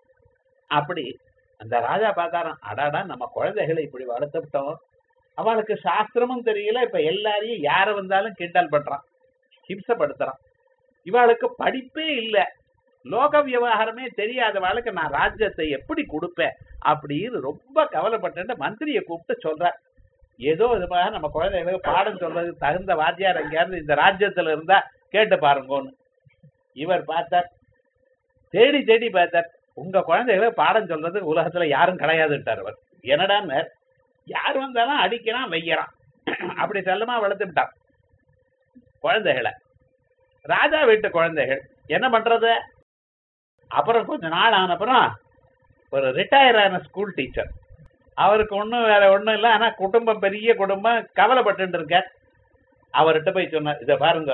அப்படி அந்த ராஜா பார்த்தாராம், அடாடா நம்ம குழந்தைகளை இப்படி வளர்த்துட்டோம், அவளுக்கு சாஸ்திரமும் தெரியல, இப்ப எல்லாரையும் யார வந்தாலும் கிண்டல் பண்றான், ஹிம்சப்படுத்துறான். இவாளுக்கு படிப்பே இல்லை, லோக விவகாரமே தெரியாதவாளுக்கு நான் ராஜ்யத்தை எப்படி கொடுப்பேன் அப்படின்னு ரொம்ப கவலைப்பட்டு மந்திரியை கூப்பிட்டு சொல்ற. ஏதோ இதுமாக நம்ம குழந்தைகளுக்கு பாடம் சொல்றதுக்கு தகுந்த வாத்தியார் எங்கேயாவது இந்த ராஜ்யத்துல இருந்தா கேட்டு பாருங்கன்னு. இவர் பார்த்தார், தேடி தேடி பார்த்தார். உங்க குழந்தைகளுக்கு பாடம் சொல்றது உலகத்துல யாரும் கிடையாதுட்டார் அவர். என்னடான்னு, யார் வந்தாலும் அடிக்கிறான் வைக்கிறான், அப்படி செல்லமா வளர்த்துட்டான் குழந்தைகளை. ராஜா வீட்டு குழந்தைகள் என்ன பண்றது? அப்புறம் கொஞ்ச நாள் ஆன அப்புறம் ஒரு ரிட்டையர் ஆன ஸ்கூல் டீச்சர், அவருக்கு ஒன்றும் வேற ஒன்றும் இல்லை, ஆனா குடும்பம் பெரிய குடும்பம், கவலைப்பட்டு இருக்க. அவர்கிட்ட போய் சொன்னார், இதை பாருங்க,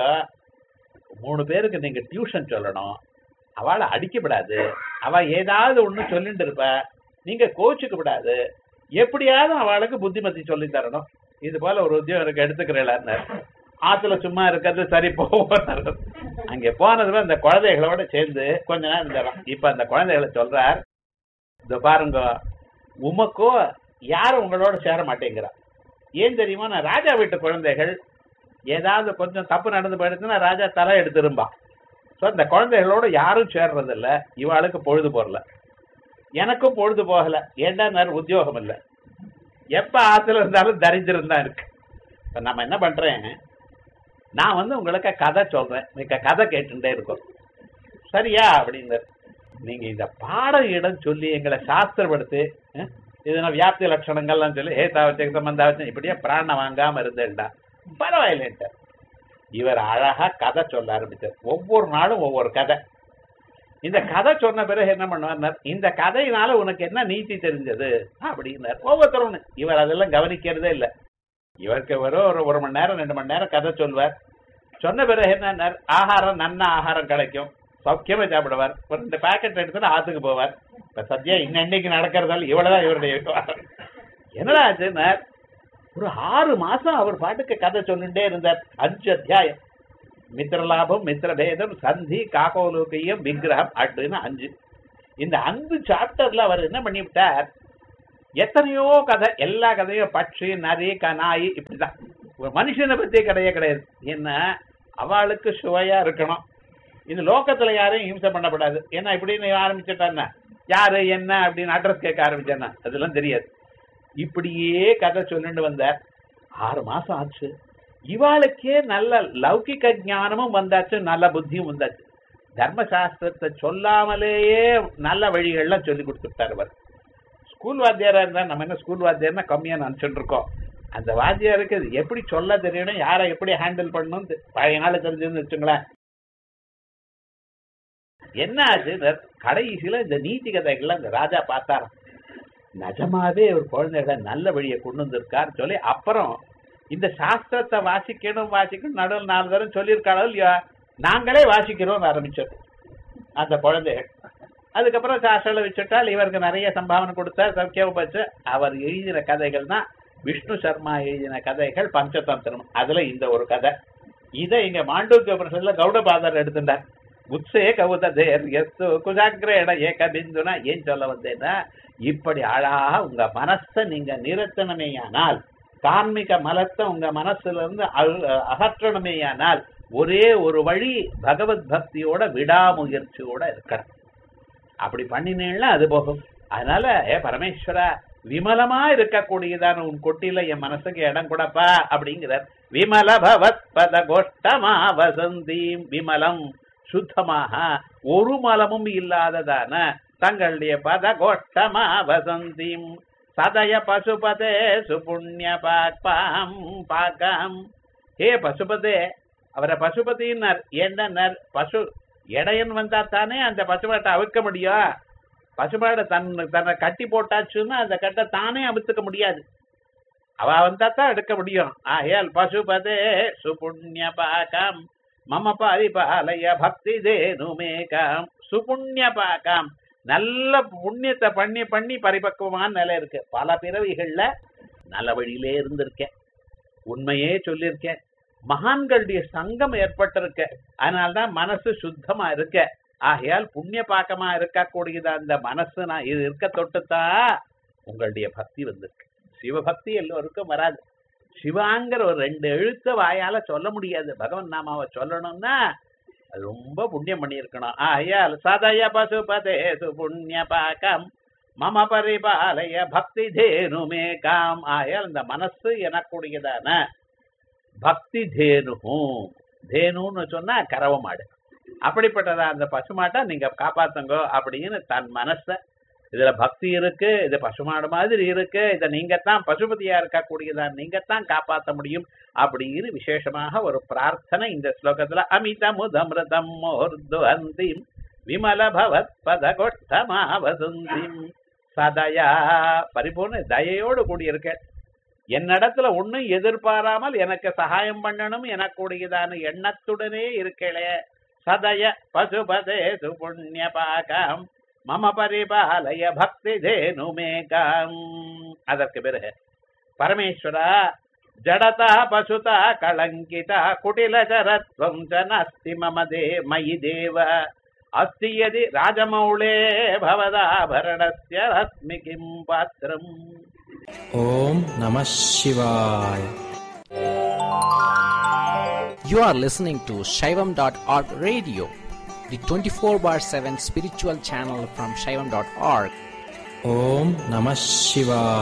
மூணு பேருக்கு நீங்க டியூஷன் சொல்லணும், அவளை அடிக்கப்படாது, அவ ஏதாவது ஒண்ணு சொல்லிட்டு இருப்ப, நீங்க கோச்சுக்க கூடாது, எப்படியாவது அவளுக்கு புத்திமதி சொல்லி தரணும். இது போல ஒரு உத்தியோகம் எடுத்துக்கிறேன். ஆத்துல சும்மா இருக்கிறது சரி போவார். அங்க போனதுல அந்த குழந்தைகளோட சேர்ந்து கொஞ்ச நேரம் இருந்தாராம். இப்ப அந்த குழந்தைகளை சொல்றார், இந்த பாருங்க, உமக்கோ யாரும் உங்களோட சேர மாட்டேங்கிறா. ஏன் தெரியுமா? நான் ராஜா வீட்டு குழந்தைகள் ஏதாவது கொஞ்சம் தப்பு நடந்து போயிடுச்சுன்னா ராஜா தலை எடுத்துரும்பா. ஸோ இந்த குழந்தைகளோட யாரும் சேர்றது இல்லை, இவாளுக்கு பொழுது போகல, எனக்கும் பொழுது போகல. ஏண்டா நேரம் உத்தியோகம் இல்லை, எப்ப ஆத்துல இருந்தாலும் தரித்திரம் தான் இருக்கு. இப்ப நம்ம என்ன பண்றேன், நான் வந்து உங்களுக்கு கதை சொல்றேன், நீங்க கதை கேட்டுட்டே இருக்கும், சரியா அப்படின்னு. நீங்க இந்த பாடம் இடம் சொல்லி எங்களை சாஸ்திரப்படுத்து, இதெல்லாம் வியாப்தி லட்சணங்கள்லாம் சொல்லி ஏ தாவச்ச சம்பந்தாவச்சம் இப்படியே பிராணம் வாங்காம இருந்தேன்டா பரவாயில்லைன்ட்டு இவர் அழகா கதை சொல்ல ஆரம்பிச்சார். ஒவ்வொரு நாளும் ஒவ்வொரு கதை. இந்த கதை சொன்ன பிறகு என்ன பண்ணுவார், இந்த கதையினால உனக்கு என்ன நீதி தெரிஞ்சது அப்படின்னார். ஒவ்வொருத்தரும் இவர் அதெல்லாம் கவனிக்கிறதே இல்லை. இவருக்கு வெறும் ஒரு ஒரு மணி நேரம் ரெண்டு மணி நேரம் கதை சொல்வார். சொன்ன பிறகு என்ன, ஆகாரம் நன்ன ஆகாரம் கிடைக்கும், சௌக்கியமா சாப்பிடுவார், ஒரு ரெண்டு பேக்கெட் எடுத்துட்டு ஆத்துக்கு போவார். இப்ப சத்தியா இன்னைக்கு நடக்கிறதால இவ்வளவுதான் இவருடைய. என்னடா ஆச்சுன்னா, ஒரு ஆறு மாசம் அவர் பாட்டுக்கு கதை சொல்லிட்டே இருந்தார். அஞ்சு அத்தியாயம். மித்திரலாபம், மித்திரபேதம், சந்தி, காகோலோகியம், விக்கிரகம் அப்படின்னு அஞ்சு. இந்த அஞ்சு சாப்டர்ல அவர் என்ன பண்ணிவிட்டார், எத்தனையோ கதை, எல்லா கதையும் பட்சி, நரி, கனாய் இப்படிதான். ஒரு மனுஷனை பத்தி கதையே கிடையாது. என்ன அவளுக்கு சுவையா இருக்கணும். இந்த லோகத்துல யாரையும் ஹிம்சை பண்ணப்படாது. ஏன்னா இப்படின்னு ஆரம்பிச்சுட்டான்னா யாரு என்ன அப்படின்னு அட்ரஸ் கேட்க ஆரம்பிச்சானா அதெல்லாம் தெரியாது. இப்படியே கதை சொல்லிட்டு வந்தார். ஆறு மாசம் ஆச்சு. இவாளுக்கே நல்ல லௌகிக ஞானமும் வந்தாச்சு, நல்ல புத்தியும் வந்தாச்சு. தர்மசாஸ்திரத்தை சொல்லாமலேயே நல்ல வழிகள்லாம் சொல்லி கொடுத்துட்டார் அவர். ஸ்கூல் வாத்தியாரா இருந்தா நம்ம என்ன ஸ்கூல் வாத்தியார்னா கம்மியா நினைச்சுட்டு இருக்கோம். அந்த வாத்தியாருக்கு எப்படி சொல்ல தெரியணும், யாரை எப்படி ஹேண்டில் பண்ணணும் பழைய நாள் தெரிஞ்சுன்னு வச்சுங்களேன். என்ன ஆச்சு, கடைசியில இந்த நீதி கதைகள்லாம் இந்த ராஜா பார்த்தாராம். நிஜமாவே ஒரு குழந்தைகளை நல்ல வழியை கொண்டு வந்திருக்காரு சொல்லி அப்புறம் இந்த சாஸ்திரத்தை வாசிக்கணும் வாசிக்கணும் நடுவில் நாலு தரம் சொல்லியிருக்காளோ இல்லையா, நாங்களே வாசிக்கிறோம் ஆரம்பிச்சோம் அந்த குழந்தைகள். அதுக்கப்புறம் சாஸ்திரம் வச்சுட்டால் இவருக்கு நிறைய சம்பாவனை கொடுத்தார், சௌக்கியம் வச்சு. அவர் எழுதின கதைகள் தான் விஷ்ணு சர்மா எழுதின கதைகள் பஞ்சதந்திரம். அதுல இந்த ஒரு கதை. இதை இங்க மாண்டூக்கிய பிரசத்துல கௌடபாதர் எடுத்துட்டார். உத்ஸே கவுதேர் எஸ்து குஜாகிரேட ஏக பிந்துனா ஏன் சொல்ல வந்தேன்னா, இப்படி அழகா உங்க மனசை நீங்க நிறுத்தணுமேயானால், கார்மிக மலத்தை உங்க மனசுல இருந்து அகற்றணுமேயானால் ஒரே ஒரு வழி பகவத் பக்தியோட விடாமுயற்சியோட இருக்கணும். அப்படி பண்ணினேன்னா அது போகும். அதனால ஏ பரமேஸ்வரா, விமலமா இருக்கக்கூடியதான உன் கொட்டில என் மனசுக்கு இடம் கொடுப்பா அப்படிங்கிறார். விமல பவத் பத கோஷ்டமா வசந்தீம். விமலம் சுத்தமாக ஒரு மலமும் இல்லாததான தங்களுடைய பத கோஷ்டமா வசந்தீம். சதய பசுபதே சுபுண்ணிய பாக்பாம் பாக்கம். ஹே பசுபதே, அவரை பசுபதினார். என்னன்னார், பசு இடையன் வந்தா தானே அந்த பசுமாட்டை அவிழ்க்க முடியும். பசுமாடை தன் தன்னை கட்டி போட்டாச்சுன்னா அந்த கட்டை தானே அவிழ்த்துக்க முடியாது. அவ வந்தா தான் எடுக்க முடியும். ஆயால் பசுபதே சுபுண்ணிய பாகம் மம பரிபாலய பக்தி தேனுமேகாம். சுபுண்ணிய பாகம், நல்ல புண்ணியத்தை பண்ணி பண்ணி பரிபக்குவமான நிலை இருக்கு. பல பிறவிகள்ல நல்ல வழியிலே இருந்திருக்கேன், உண்மையே சொல்லியிருக்கேன், மகான்களுடைய சங்கம் ஏற்பட்டிருக்க, அதனால்தான் மனசு சுத்தமா இருக்க. ஆகையால் புண்ணிய பாக்கமா இருக்கக்கூடியது அந்த மனசு நான் இது இருக்க தொட்டுத்தான் உங்களுடைய பக்தி வந்திருக்கு. சிவபக்தி எல்லோருக்கும் வராது. சிவாங்கிற ஒரு ரெண்டு எழுத்த வாயால சொல்ல முடியாது. பகவன் நாமாவை சொல்லணும்னா அது ரொம்ப புண்ணியம் பண்ணியிருக்கணும். ஆகையால் சதய பசுபதே புண்ணிய பாக்கம் மம பரிபாலய பக்தி தேனுமேகாம். ஆகையால் இந்த மனசு எனக்கூடியதான பக்தி தேனு. தேனுன்னு சொன்னா கறவ மாடு. அப்படிப்பட்டதா அந்த பசுமாட்டை நீங்க காப்பாத்துங்க அப்படின்னு தன் மனச, இதுல பக்தி இருக்கு, இது பசுமாடு மாதிரி இருக்கு, இதை நீங்கத்தான் பசுபதியா இருக்கக்கூடியதா நீங்கத்தான் காப்பாற்ற முடியும் அப்படின்னு விசேஷமாக ஒரு பிரார்த்தனை இந்த ஸ்லோகத்துல. அமிதமுதமிருதம் மோர்துவந்திம் விமல பவத் பத கொட்டமாவசுந்திம். சதயா, பரிபூர்ண தயையோடு கூடியிருக்க, என்னிடத்துல ஒன்னும் எதிர்பாராமல் எனக்கு சகாயம் பண்ணணும் எனக்கூடியதான எண்ணத்துடனே இருக்கலே. சதய பசுபதே சுபுண்ணிய பாகம் மம பரிபாலய பக்தி தேனுமேகாம். அதற்கு பிறகு பரமேஸ்வரா, ஜடதா பசுதா கலங்கிதா குட்டிலச்சரத்வம் ச நாஸ்தி மம தே மயி தேவ. அஸ்தி யதி ராஜமௌளே பவதாபரணஸ்ய ரஸ்மி கிம் பாத்ரம்.
ஓம் நமः சிவாய. You are listening to Shaivam dot org radio, the twenty-four bar seven spiritual channel from Shaivam dot org. Om Namah Shivaya.